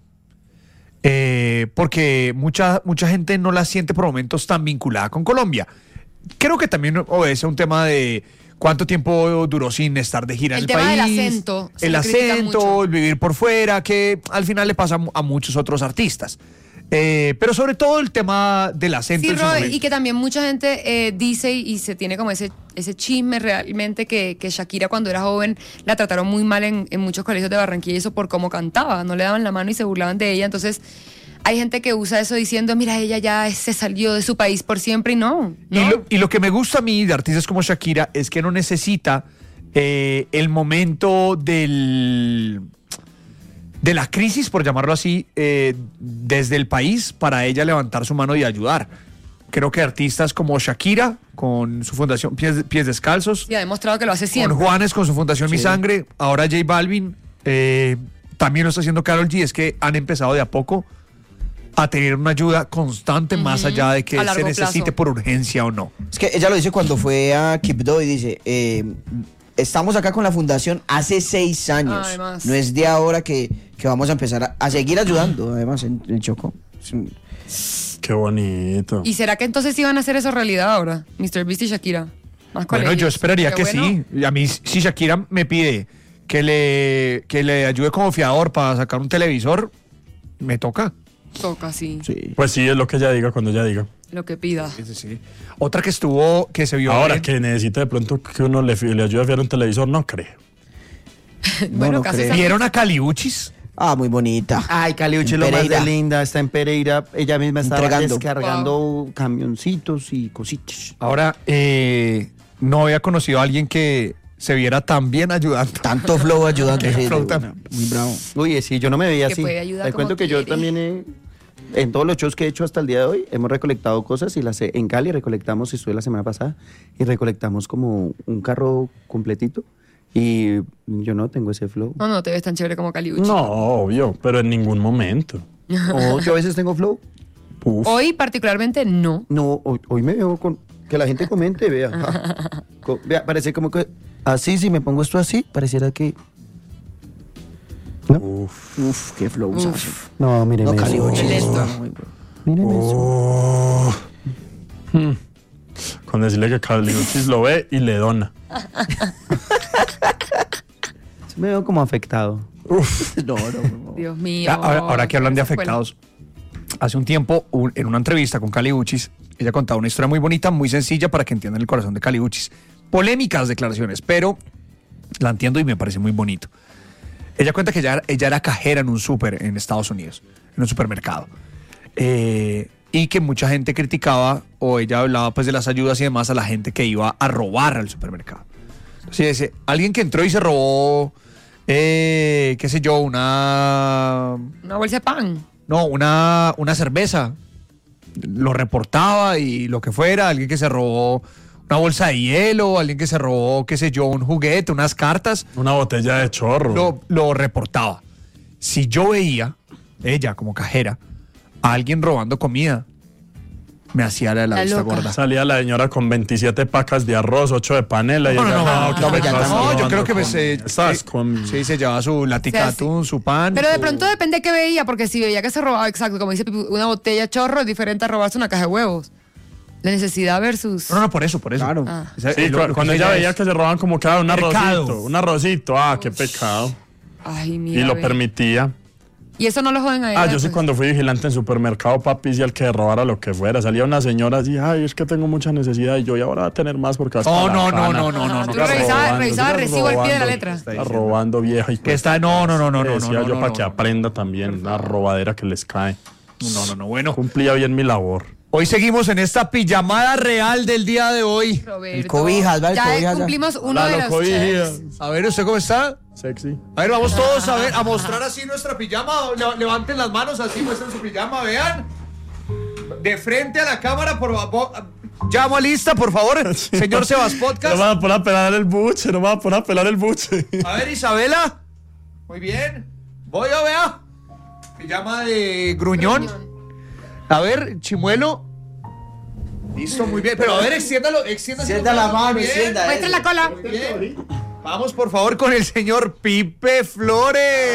Speaker 4: eh, porque mucha, mucha gente no la siente por momentos tan vinculada con Colombia. Creo que también obedece a un tema de cuánto tiempo duró sin estar de gira
Speaker 2: El
Speaker 4: en el
Speaker 2: tema del
Speaker 4: país.
Speaker 2: acento, se
Speaker 4: El
Speaker 2: le critica
Speaker 4: acento,
Speaker 2: mucho.
Speaker 4: el vivir por fuera, que al final le pasa a mu- a muchos otros artistas. Eh, pero sobre todo el tema del acento.
Speaker 2: Sí,
Speaker 4: en su
Speaker 2: Roy,
Speaker 4: momento.
Speaker 2: y que también mucha gente eh, dice y, y se tiene como ese, ese chisme realmente que, que Shakira cuando era joven la trataron muy mal en, en muchos colegios de Barranquilla y eso por cómo cantaba, no le daban la mano y se burlaban de ella. Entonces hay gente que usa eso diciendo, mira, ella ya se salió de su país por siempre y no.
Speaker 4: Y,
Speaker 2: no.
Speaker 4: lo, y lo que me gusta a mí de artistas como Shakira es que no necesita eh, el momento del de la crisis, por llamarlo así, eh, desde el país para ella levantar su mano y ayudar. Creo que artistas como Shakira, con su fundación Pies, Pies Descalzos,
Speaker 2: Sí, ha demostrado que lo hace siempre.
Speaker 4: con Juanes, con su fundación Mi Sangre, ahora J Balvin, eh, también lo está haciendo Karol G, es que han empezado de a poco a tener una ayuda constante más allá de que
Speaker 2: a
Speaker 4: se
Speaker 2: largo
Speaker 4: necesite
Speaker 2: plazo.
Speaker 4: por urgencia o no.
Speaker 6: Es que ella lo dice cuando fue a Quibdó y dice, eh, estamos acá con la fundación hace seis años.
Speaker 2: Además.
Speaker 6: No es de ahora que, que vamos a empezar a, a seguir ayudando, además, en el Chocó. Sí.
Speaker 1: Qué bonito.
Speaker 2: ¿Y será que entonces iban a hacer eso realidad ahora? míster Beast y Shakira. Más
Speaker 4: Bueno,
Speaker 2: colegios.
Speaker 4: yo esperaría
Speaker 2: Qué
Speaker 4: que
Speaker 2: bueno.
Speaker 4: sí. A mí, si Shakira me pide que le, que le ayude como fiador para sacar un televisor, me toca.
Speaker 2: Toca, sí.
Speaker 6: Sí.
Speaker 1: Pues sí, es lo que ella diga cuando ella diga.
Speaker 2: Lo que pida.
Speaker 4: Otra que estuvo, que se vio
Speaker 1: Ahora
Speaker 4: bien-
Speaker 1: que necesita de pronto que uno le, fi- le ayude a fiar un televisor, no creo.
Speaker 2: bueno,
Speaker 6: no
Speaker 2: casi
Speaker 6: creo.
Speaker 2: esa-
Speaker 4: ¿Vieron a Caliuchis?
Speaker 6: Ah, muy bonita.
Speaker 3: Ay, Caliuchi
Speaker 6: En
Speaker 3: lo más de
Speaker 6: Pereira.
Speaker 3: linda, está en Pereira. Ella misma estaba
Speaker 6: Entregando.
Speaker 3: descargando camioncitos y cositas.
Speaker 4: Ahora, eh, no había conocido a alguien que se viera tan bien ayudando.
Speaker 6: Tanto flow ayudando.
Speaker 4: Qué
Speaker 6: sí,
Speaker 4: flow
Speaker 6: de
Speaker 4: tan-
Speaker 6: una. Muy bravo.
Speaker 3: Uy, sí, yo no me veía
Speaker 2: Que
Speaker 3: así.
Speaker 2: puede ayudar
Speaker 3: Les
Speaker 2: como
Speaker 3: cuento que yo
Speaker 2: quiere.
Speaker 3: también he, en todos los shows que he hecho hasta el día de hoy, hemos recolectado cosas y las he- en Cali recolectamos, estuve la semana pasada, y recolectamos como un carro completito. Y yo no tengo ese flow.
Speaker 2: No, no te ves tan chévere como Caliuchi.
Speaker 1: No, obvio, pero en ningún momento.
Speaker 3: O yo a veces tengo flow.
Speaker 1: Uf.
Speaker 2: Hoy particularmente no.
Speaker 3: No, hoy, hoy me veo con. Que la gente comente, vea. Ja. Co- vea, parece como que. Así, si me pongo esto así, pareciera que. ¿No?
Speaker 1: Uf.
Speaker 6: Uf, qué flow. ¿sabes?
Speaker 3: No, miren
Speaker 6: No,
Speaker 3: eso.
Speaker 6: Caliuchi.
Speaker 2: Qué lento.
Speaker 6: Muy bueno.
Speaker 3: Miren eso.
Speaker 1: Oh. Hmm. Con decirle que Caliuchis lo ve y le dona.
Speaker 3: Me veo como afectado.
Speaker 1: Uf.
Speaker 6: No, no, no.
Speaker 2: Dios mío.
Speaker 4: Ah, Ahora, ahora que hablan de
Speaker 2: Esa fue la-
Speaker 4: afectados, hace un tiempo, un- en una entrevista con Caliuchis, ella contaba una historia muy bonita, muy sencilla para que entiendan el corazón de Caliuchis. Polémicas declaraciones, pero la entiendo y me parece muy bonito. Ella cuenta que ella, ella era cajera en un súper en Estados Unidos, en un supermercado. Eh, y que mucha gente criticaba, o ella hablaba pues de las ayudas y demás a la gente que iba a robar al supermercado. Entonces dice, alguien que entró y se robó, eh, qué sé yo, una...
Speaker 2: Una bolsa de pan.
Speaker 4: No, una, una cerveza. Lo reportaba y lo que fuera. Alguien que se robó una bolsa de hielo, alguien que se robó, qué sé yo, un juguete, unas cartas,
Speaker 1: Una botella de chorro.
Speaker 4: lo, lo reportaba. si yo veía, ella como cajera, a alguien robando comida, me hacía la de la,
Speaker 2: La
Speaker 4: vista
Speaker 2: loca.
Speaker 4: gorda.
Speaker 1: Salía la señora con veintisiete pacas de arroz, ocho de panela. Y
Speaker 4: No,
Speaker 1: ella,
Speaker 4: no, no,
Speaker 1: ¿qué
Speaker 6: no,
Speaker 1: te
Speaker 6: ya
Speaker 1: estás
Speaker 6: no,
Speaker 4: No, yo
Speaker 1: robando
Speaker 4: creo que me
Speaker 1: con-
Speaker 4: se,
Speaker 1: Estás
Speaker 4: sí,
Speaker 1: con...
Speaker 4: sí, se llevaba su latica de
Speaker 2: O sea, sí.
Speaker 4: atún, su pan.
Speaker 2: Pero de
Speaker 4: su-
Speaker 2: pronto depende de qué veía, porque si veía que se robaba, exacto, como dice Pipi, una botella chorro es diferente a robarse una caja de huevos. La necesidad versus...
Speaker 4: No, no, por eso, por eso.
Speaker 6: Claro.
Speaker 2: Ah.
Speaker 4: O sea,
Speaker 1: Sí,
Speaker 4: lo-
Speaker 1: cu-
Speaker 4: lo
Speaker 1: cuando
Speaker 4: que
Speaker 1: ella
Speaker 4: ella
Speaker 1: veía
Speaker 4: es-
Speaker 1: que se roban como cada un
Speaker 4: Mercado.
Speaker 1: arrocito, un arrocito, ah, qué pecado.
Speaker 2: Ay, mira.
Speaker 1: Y lo
Speaker 2: ve.
Speaker 1: permitía.
Speaker 2: Y eso no lo joden a ella.
Speaker 1: Ah, yo sí
Speaker 2: pues.
Speaker 1: cuando fui vigilante en supermercado, papi, si al que robara lo que fuera. Salía una señora así, ay, es que tengo mucha necesidad y yo, y ahora voy a tener más porque... hasta
Speaker 4: Oh,
Speaker 1: la
Speaker 4: no, no,
Speaker 1: cana".
Speaker 4: no, no, no,
Speaker 2: Ajá,
Speaker 4: no.
Speaker 2: tú
Speaker 1: Siga
Speaker 2: revisabas
Speaker 1: robando,
Speaker 2: revisaba el
Speaker 1: siga
Speaker 2: recibo al pie de la
Speaker 1: robando,
Speaker 2: letra.
Speaker 1: Está robando vieja y
Speaker 4: Que está, no, no, no, no, no, no,
Speaker 1: decía
Speaker 4: no,
Speaker 1: yo
Speaker 4: no,
Speaker 1: para
Speaker 4: no,
Speaker 1: que
Speaker 4: no.
Speaker 1: aprenda también la robadera que les cae.
Speaker 4: No, no, no, bueno.
Speaker 1: Cumplía bien mi labor.
Speaker 4: Hoy seguimos en esta pijamada real del día de hoy.
Speaker 2: Roberto,
Speaker 6: El cobijas, ¿vale?
Speaker 2: Ya
Speaker 6: Cobijas, ya.
Speaker 2: cumplimos uno de
Speaker 1: Lalo,
Speaker 2: los
Speaker 1: cobijas.
Speaker 2: checks.
Speaker 4: A ver, ¿usted cómo está?
Speaker 1: Sexy.
Speaker 4: A ver, vamos todos a ver, a mostrar así nuestra pijama. Le- levanten las manos así, muestren su pijama, vean. De frente a la cámara, por favor. Llamo a lista, por favor. Señor Sebas
Speaker 1: No
Speaker 4: Podcast.
Speaker 1: me van a poner a pelar el buche, no me van a poner a pelar el buche.
Speaker 4: A ver, Isabela. Muy bien. Voy a vea. Pijama de gruñón. A ver, Chimuelo. Listo, muy bien. Pero a ver, extiéndalo, extiéndalo.
Speaker 6: Extienda la mano,
Speaker 4: Muy bien.
Speaker 6: extienda.
Speaker 2: Muestra la cola.
Speaker 4: Muy bien. Vamos, por favor, con el señor Pipe Flores.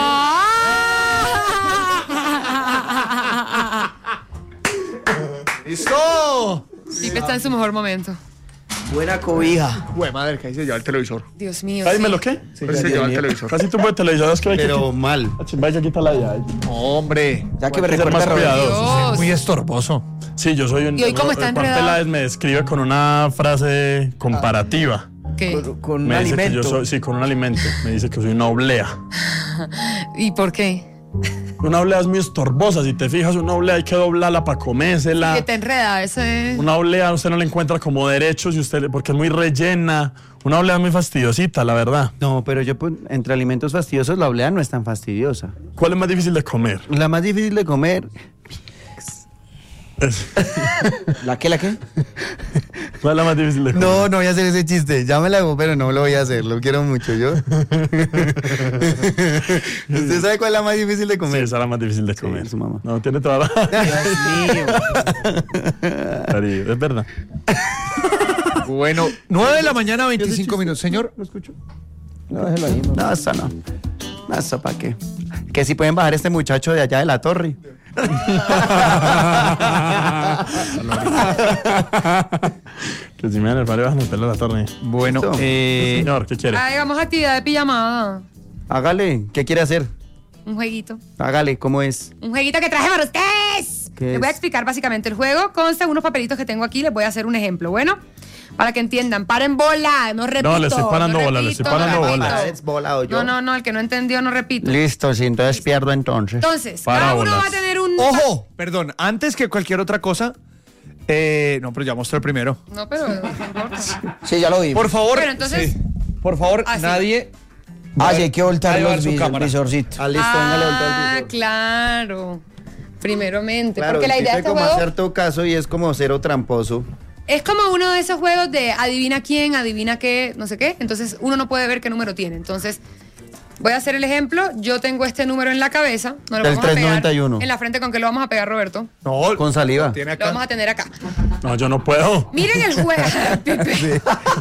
Speaker 4: ¡Listo!
Speaker 2: Pipe está en su mejor momento.
Speaker 6: Buena cobija.
Speaker 4: Güey, madre, que ahí se lleva el televisor.
Speaker 2: Dios mío.
Speaker 1: Cállame
Speaker 2: sí.
Speaker 1: lo que.
Speaker 4: Ahí se lleva el televisor.
Speaker 1: Casi tú puedes televisor, es que hay que
Speaker 3: Pero mal.
Speaker 1: Vaya, quita la llave.
Speaker 4: Hombre,
Speaker 6: Ya que me
Speaker 1: Hay que ser
Speaker 6: recuerda
Speaker 1: más
Speaker 6: a Roberto.
Speaker 1: cuidadoso.
Speaker 2: Dios.
Speaker 4: muy estorboso.
Speaker 1: Sí, yo soy un.
Speaker 2: ¿Y hoy cómo está
Speaker 1: Juan
Speaker 2: enredado?
Speaker 1: Peláez me describe con una frase comparativa.
Speaker 2: ¿Qué?
Speaker 6: Con, con un
Speaker 1: Me dice que yo
Speaker 6: alimento.
Speaker 1: soy, sí, con un alimento. Me dice que soy una oblea.
Speaker 2: ¿Y por qué?
Speaker 1: Una oblea es muy estorbosa. Si te fijas, una oblea hay que doblarla para comérsela.
Speaker 2: Que te enreda, ese...
Speaker 1: Una oblea usted no le encuentra como derechos y usted, porque es muy rellena. Una oblea es muy fastidiosita, la verdad.
Speaker 3: No, pero yo pues, entre alimentos fastidiosos la oblea no es tan fastidiosa.
Speaker 1: ¿Cuál es más difícil de comer?
Speaker 3: La más difícil de comer,
Speaker 1: Es-
Speaker 6: ¿La qué, la qué?
Speaker 1: ¿Cuál es la más difícil de comer?
Speaker 3: no, no voy a hacer ese chiste. Ya me la hago, pero no lo voy a hacer. Lo quiero mucho yo. ¿Usted sabe cuál es la más difícil de
Speaker 1: Sí,
Speaker 3: comer?
Speaker 1: esa es la más difícil de comer.
Speaker 3: su mamá.
Speaker 1: No, tiene toda la...
Speaker 6: Dios mío.
Speaker 1: Cariño, es verdad.
Speaker 4: Bueno, nueve de la mañana, veinticinco minutos. Señor,
Speaker 3: ¿Lo escucho? No, déjelo ahí. No, eso no. No, eso para qué. Que si pueden bajar este muchacho de allá de la torre.
Speaker 1: Que si me dan el paro bajan el pelo a la torre.
Speaker 4: bueno,
Speaker 3: Listo.
Speaker 4: eh,
Speaker 1: Señor, ¿qué quiere?
Speaker 2: Ay, vamos a actividad de pijamada.
Speaker 3: Hágale. ¿Qué quiere hacer?
Speaker 2: Un jueguito.
Speaker 3: Hágale. ¿Cómo es?
Speaker 2: Un jueguito que traje para ustedes.
Speaker 3: ¿Qué
Speaker 2: Les voy a
Speaker 3: es?
Speaker 2: explicar básicamente el juego. Consta de unos papelitos que tengo aquí. Les voy a hacer un ejemplo. Bueno, para que entiendan. Paren bola. No repito.
Speaker 1: No, le estoy parando
Speaker 2: no
Speaker 1: bola, le
Speaker 2: repito,
Speaker 1: estoy parando
Speaker 2: no
Speaker 1: bola.
Speaker 2: repito.
Speaker 3: ¿Es bola o yo?
Speaker 2: No, no, no. El que no entendió, no repito.
Speaker 3: Listo, sí, entonces pierdo entonces.
Speaker 2: Entonces, cada uno
Speaker 1: Parábolas.
Speaker 2: va a tener un...
Speaker 4: ojo, perdón, antes que cualquier otra cosa, eh, no, pero ya mostré el primero.
Speaker 2: No, pero... no importa.
Speaker 6: Sí, ya lo vi.
Speaker 4: Por favor,
Speaker 2: Bueno, entonces-
Speaker 4: sí. Por favor,
Speaker 2: Ah, sí.
Speaker 4: nadie.
Speaker 6: Ah, sí, hay que voltar
Speaker 4: Va a llevar
Speaker 6: los
Speaker 4: su
Speaker 6: vis-
Speaker 4: cámara.
Speaker 6: visorcitos.
Speaker 3: Ah, listo, venga, le voltó el
Speaker 2: Ah,
Speaker 3: visor.
Speaker 2: claro. Primeramente.
Speaker 3: Claro,
Speaker 2: porque la
Speaker 3: el
Speaker 2: idea de
Speaker 3: Pipe
Speaker 2: este
Speaker 3: como
Speaker 2: juego
Speaker 3: hacer caso y es como cero tramposo.
Speaker 2: es como uno de esos juegos de adivina quién, adivina qué, no sé qué. Entonces uno no puede ver qué número tiene. Entonces voy a hacer el ejemplo. Yo tengo este número en la cabeza. No lo
Speaker 3: El
Speaker 2: vamos a pegar
Speaker 3: trescientos noventa y uno.
Speaker 2: en la frente. ¿Con qué lo vamos a pegar, Roberto?
Speaker 4: No,
Speaker 3: Con saliva.
Speaker 4: tiene
Speaker 2: Lo vamos a
Speaker 4: acá.
Speaker 2: tener acá.
Speaker 1: No, yo no puedo.
Speaker 2: Miren el juego. Pipe.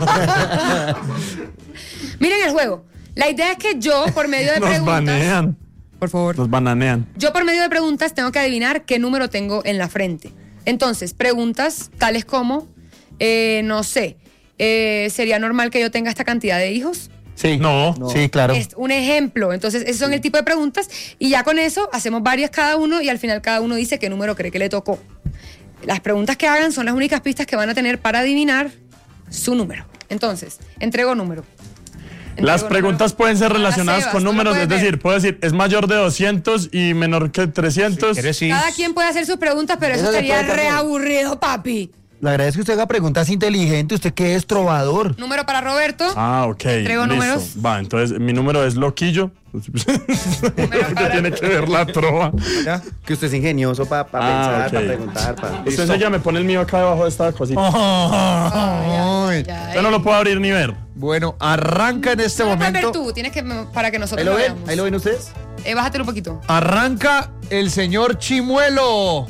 Speaker 2: Miren el juego. La idea es que yo, por medio de
Speaker 1: Nos
Speaker 2: preguntas...
Speaker 1: banean.
Speaker 2: Por favor.
Speaker 1: Nos bananean.
Speaker 2: Yo por medio de preguntas tengo que adivinar qué número tengo en la frente. Entonces, preguntas tales como, eh, no sé, eh, ¿sería normal que yo tenga esta cantidad de hijos?
Speaker 3: Sí.
Speaker 1: No.
Speaker 3: Sí, claro.
Speaker 2: Es un ejemplo. Entonces, esos son el tipo de preguntas y ya con eso hacemos varias cada uno y al final cada uno dice qué número cree que le tocó. Las preguntas que hagan son las únicas pistas que van a tener para adivinar su número. Entonces, entrego número.
Speaker 1: Las
Speaker 2: Entrego
Speaker 1: preguntas
Speaker 2: número.
Speaker 1: pueden ser
Speaker 2: No,
Speaker 1: relacionadas
Speaker 2: Sebas,
Speaker 1: con
Speaker 2: no lo
Speaker 1: números,
Speaker 2: puedes
Speaker 1: es
Speaker 2: ver.
Speaker 1: decir, puedo decir, es mayor de doscientos y menor que trescientos.
Speaker 4: ¿Quieres sí?
Speaker 2: Cada quien puede hacer sus preguntas, pero eso,
Speaker 6: Eso se
Speaker 2: sería
Speaker 6: puede
Speaker 2: re
Speaker 6: cambiar.
Speaker 2: aburrido, papi.
Speaker 3: Le agradezco que usted haga preguntas inteligentes. ¿Usted qué es, trovador?
Speaker 2: Número para Roberto.
Speaker 1: Ah, ok.
Speaker 2: Entrego
Speaker 1: listo.
Speaker 2: números.
Speaker 1: Va, entonces mi número es Loquillo. que tiene que ver la trova.
Speaker 4: ¿Ya?
Speaker 3: Que usted es ingenioso para
Speaker 1: Ah,
Speaker 3: pensar,
Speaker 1: ok.
Speaker 3: para preguntar. Pa...
Speaker 1: Usted enseguida me pone el mío acá debajo de esta cosita.
Speaker 4: Ay.
Speaker 2: Ya,
Speaker 1: Yo no lo puedo abrir ni ver.
Speaker 4: Bueno, arranca en este
Speaker 2: No lo puedes
Speaker 4: momento.
Speaker 2: ver tú, tienes que para que
Speaker 3: ¿Ahí
Speaker 2: nosotros
Speaker 3: lo
Speaker 2: lo
Speaker 3: ven?
Speaker 2: veamos.
Speaker 3: ¿Ahí lo ven ustedes?
Speaker 2: Eh, bájatelo un poquito.
Speaker 4: Arranca el señor Chimuelo.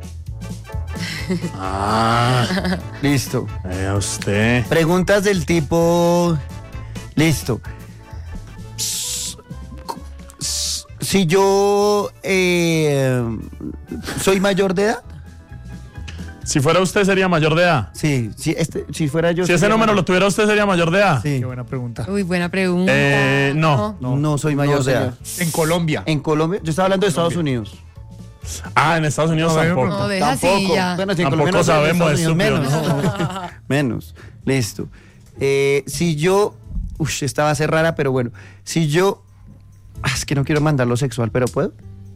Speaker 1: Ah,
Speaker 3: Listo.
Speaker 1: eh, a usted.
Speaker 3: Preguntas del tipo. Listo. S- s- Si yo eh, soy mayor de edad.
Speaker 1: Si fuera usted, sería mayor de edad.
Speaker 3: Sí, sí, este, si fuera yo.
Speaker 1: Si ese
Speaker 3: sería
Speaker 1: número
Speaker 3: mayor.
Speaker 1: lo tuviera usted, sería mayor de edad.
Speaker 3: Sí.
Speaker 4: Qué buena pregunta.
Speaker 2: Uy, buena pregunta.
Speaker 1: Eh, no.
Speaker 3: No, soy mayor
Speaker 6: No,
Speaker 3: de
Speaker 6: señor.
Speaker 3: edad.
Speaker 4: En Colombia.
Speaker 3: En Colombia, yo estaba hablando de Estados Unidos.
Speaker 1: Ah, en Estados Unidos
Speaker 4: No,
Speaker 1: tampoco.
Speaker 2: No, deja así
Speaker 3: Tampoco.
Speaker 2: ya.
Speaker 3: Bueno, si en
Speaker 1: Tampoco
Speaker 3: Colombia no sé, en
Speaker 1: sabemos,
Speaker 3: Estados Unidos
Speaker 1: estúpido,
Speaker 3: menos. Menos. Listo. Eh, si yo. Uff, esta va a ser rara, pero bueno. Si yo. Ah, es que no quiero mandarlo sexual, pero ¿puedo?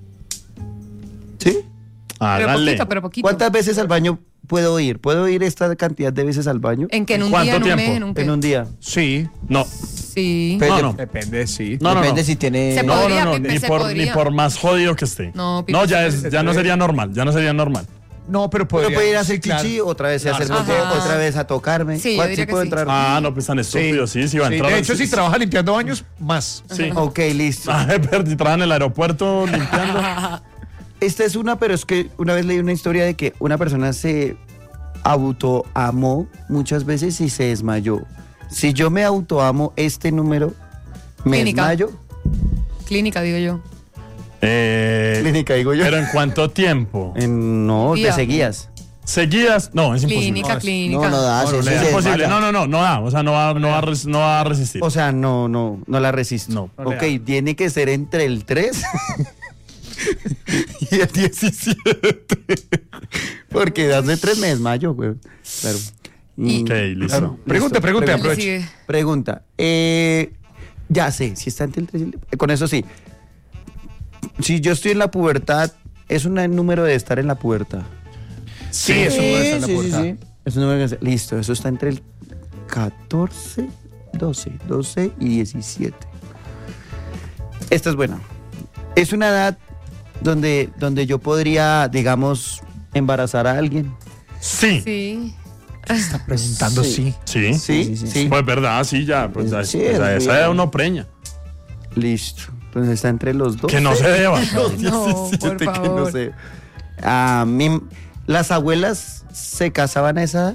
Speaker 3: ¿Sí?
Speaker 2: Pero
Speaker 1: Hágale.
Speaker 2: poquito, pero poquito.
Speaker 3: ¿Cuántas veces al baño puedo ir? ¿Puedo ir esta cantidad de veces al baño?
Speaker 2: ¿En que en un
Speaker 1: ¿Cuánto
Speaker 2: día, en un
Speaker 1: tiempo?
Speaker 2: mes, en un qué?
Speaker 3: En un día.
Speaker 4: Sí.
Speaker 1: No,
Speaker 2: Sí.
Speaker 6: Pero
Speaker 1: no,
Speaker 6: de-
Speaker 1: no.
Speaker 4: Depende, sí.
Speaker 1: No, no,
Speaker 6: Depende
Speaker 1: no.
Speaker 6: si tiene.
Speaker 2: Se
Speaker 1: No,
Speaker 2: podría,
Speaker 1: no, no,
Speaker 2: Pipe,
Speaker 1: ni
Speaker 2: se
Speaker 1: por,
Speaker 2: podría.
Speaker 1: ni por más jodido que esté.
Speaker 2: No, Pipe,
Speaker 1: No, ya,
Speaker 2: se
Speaker 1: es, ya no sería normal, ya no sería normal.
Speaker 4: No, pero
Speaker 3: Pero
Speaker 4: podría.
Speaker 3: puede ir a hacer
Speaker 4: sí, claro.
Speaker 3: chichi, otra vez a hacer
Speaker 4: Claro.
Speaker 3: monteo,
Speaker 2: Ajá.
Speaker 3: otra vez a tocarme.
Speaker 2: Sí, yo
Speaker 3: ¿Cuál-
Speaker 2: diría que
Speaker 3: puedo
Speaker 2: sí.
Speaker 3: entrar?
Speaker 1: Ah, no, pues tan estúpido, sí, sí, va a
Speaker 4: Sí,
Speaker 1: entrar.
Speaker 4: de hecho,
Speaker 1: sí,
Speaker 4: si trabaja limpiando baños, más.
Speaker 1: Sí.
Speaker 3: Ok, listo.
Speaker 1: Ah, pero si trabaja en el aeropuerto limpiando.
Speaker 3: Esta es una, pero es que una vez leí una historia de que una persona se autoamó muchas veces y se desmayó. Si yo me autoamo este número, me
Speaker 2: Clínica.
Speaker 3: desmayo.
Speaker 2: Clínica, digo yo.
Speaker 1: Eh,
Speaker 3: Clínica, digo yo.
Speaker 1: pero ¿en cuánto tiempo?
Speaker 3: En- no,
Speaker 2: Día.
Speaker 3: te seguías.
Speaker 1: ¿Seguidas? No, es imposible.
Speaker 2: Clínica,
Speaker 1: No, es-
Speaker 2: clínica.
Speaker 6: No, no da.
Speaker 4: No, no,
Speaker 6: eso
Speaker 4: le
Speaker 6: se
Speaker 4: da.
Speaker 1: es imposible.
Speaker 6: desmaya.
Speaker 1: No, no, no, no da. O sea, no va, no va, a, res- no va a resistir.
Speaker 3: O sea, no, no, no la resisto.
Speaker 1: No.
Speaker 4: No le
Speaker 3: ok,
Speaker 4: da.
Speaker 3: tiene que ser entre el tres y el diecisiete. Porque das de tres me desmayo, güey. Claro.
Speaker 2: Y-
Speaker 1: Ok, listo.
Speaker 3: Claro,
Speaker 4: Pregunte,
Speaker 3: listo.
Speaker 4: pregunte,
Speaker 2: Le
Speaker 4: aproveche.
Speaker 2: sigue.
Speaker 3: Pregunta. Eh, ya sé, si está entre el tres y el... eh, Con eso sí. Si yo estoy en la pubertad, ¿es un número de estar en la pubertad?
Speaker 4: Sí, eso puede ser la
Speaker 6: sí, sí,
Speaker 4: puerta.
Speaker 6: sí.
Speaker 3: Es un número que... Listo, eso está entre el catorce, doce, doce y diecisiete. Esta es buena. Es una edad donde, donde yo podría, digamos, embarazar a alguien.
Speaker 1: Sí.
Speaker 2: Sí.
Speaker 4: Está preguntando sí.
Speaker 1: Sí.
Speaker 3: Sí,
Speaker 6: sí, sí.
Speaker 3: sí.
Speaker 1: Pues verdad, sí, ya. Pues, a-
Speaker 6: Sí,
Speaker 1: pues,
Speaker 6: es
Speaker 1: a
Speaker 6: muy
Speaker 1: esa
Speaker 6: bien.
Speaker 1: edad uno preña.
Speaker 3: Listo. Entonces está entre los dos.
Speaker 1: Que no se deba.
Speaker 2: No, por
Speaker 3: que no
Speaker 2: favor.
Speaker 3: sé. A mí, las abuelas se casaban a esa edad.